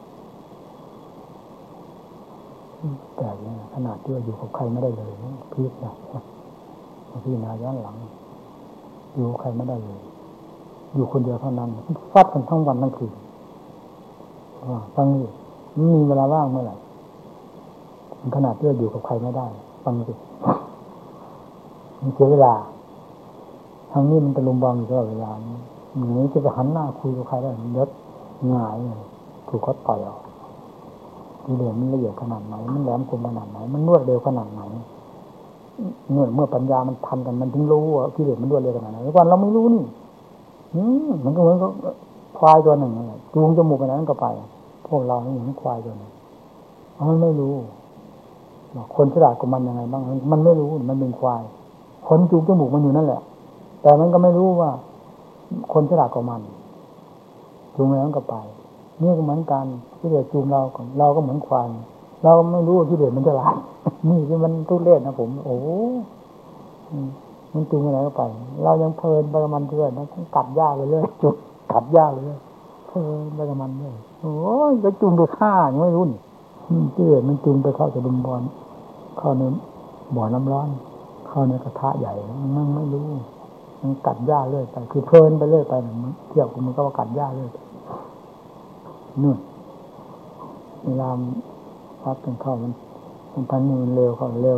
S1: แต่เนี่ยขนาดที่ว่าอยู่กับใครไม่ได้เลยพีคนะพี่นาย้อนหลังอยู่ใครไม่ได้เลยอยู่คนเดียวเท่านั้นฟัดกันทั้งวันทั้งคืนฟังนี่มีเวลาว่างเมื่อไหร่ขนาดที่ว่าอยู่กับใครไม่ได้ฟังสิมันเสียเวลาทางนี้มันตะลุมบอลอยู่ตลอดเวลาอย่างนี้จะไปหันหน้าคุยกับใครได้เด็ดหงายเลยถูกเขาต่อยออกดีเด่นมันละเอียดขนาดไหนมันแหลมคมขนาดไหนมันรวดเร็วขนาดไหนเมื่อปัญญามันทันกันมันถึงรู้ว่าที่เด่นมันรวดเร็วขนาดไหนก่อนเราไม่รู้นี่มันก็เหมือนกับควายตัวหนึ่งจูงจมูกไปไหนมันก็ไปพวกเรานี่เหมือนควายตัวหนึ่งมันไม่รู้คนฉลาดกว่ามันยังไงบ้างมันไม่รู้มันเป็นควายคนจูงจมูกมันอยู่นั่นแหละแต่มันก็ไม่รู้ว่าคนฉลาดกว่ามันจูงไปนั้นก็ไปนี่ก็เหมือนกันที่เดือดจูงเราก็เหมือนควายเราไม่รู้ที่เดือดมันฉลาดนี่คือมันทุเรศนะผมโอ้มันจูงไปไหนก็ไปเรายังเพลินไปกับมันเรื่อยนะกัดหญ้าไปเรื่อยจุดกัดหญ้าไปเรื่อยเพลินไปกับมันเรื่อยโอ้ยก็จูงไปฆ่ายังไม่รู้นี่ที่เดือดมันจูงไปเข้าจะดุมบอลเข้าในบ่อน้ำร้อนเข้าในกระทะใหญ่มันไม่รู้มันกัดหญ้าเรื่อยไปคือเพลินไปเรื่อยไปมันเที่ยวมันก็กัดหญ้าเรื่อยนู่นเวลาพัดกันเข้ามันพันนี่มันเร็วเข้าเร็ว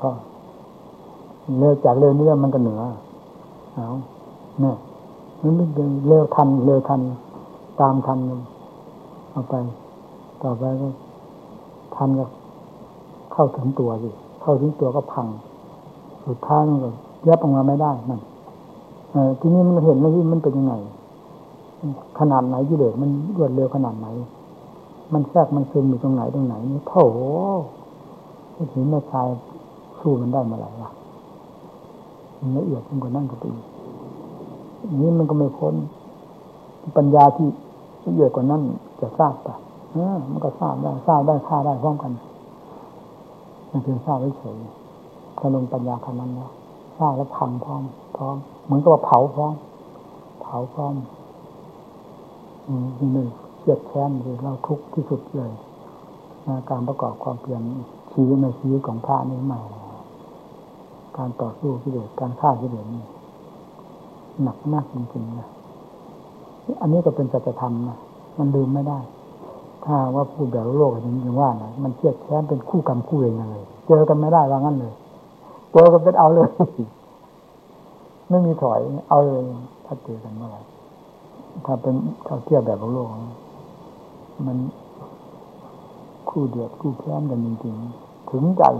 S1: จากเร็วนี่มันก็เหนือเอาเนี่ยมันไม่เร็วทันตามทันเอาไปต่อไปก็ทันก็เข้าถึงตัวสิเข้าถึงตัวก็พังสุดท้ายมันก็ยับออกมาไม่ได้นั่นทีนี้มันเห็นแล้วที่มันเป็นยังไงขนาดไหนกิเลสมันรวดเร็วขนาดไหนมันแทรกมันซึมอยู่ตรงไหนนี่โถ่เห็นแม่ชายสู้มันได้เมื่อไหร่ล่ะมันละเอียดยิ่งกว่านั่นก็ตีนี้มันก็ไม่พ้นปัญญาที่ละเอียดกว่านั้นจะทราบป่ะมันก็ทราบได้ฆ่าได้พร้อมกันมันเพียงทราบเฉยๆถ้าลงปัญญาขนาดนั้นแล้วทราบแล้วพังพร้อมเหมือนกับว่าเผาพร้อมนี่เจ็บแค้นเลยเราทุกข์ที่สุดเลยการประกอบความเพียรชีวิตในชีวิตของพระนี่ใหม่การต่อสู้กิเลสการฆ่ากิเลสนี่หนักมากจริงๆนะอันนี้ก็เป็นสัจธรรมนะมันลืมไม่ได้ถ้าว่าพูดแบบโลกอย่างว่านะมันเจ็บแค้นเป็นคู่กรรมคู่เวรเลยเเจอกันไม่ได้ว่างั้นเลยเจอกันเป็นเอาเลยไม่มีถอยเอาเลยถ้าเจอกันเมื่อไหร่ถ้าเป็นถ้าเทียบแบบโลกมันคู่เดือดคู่แค้นกันจริงๆถึงใจ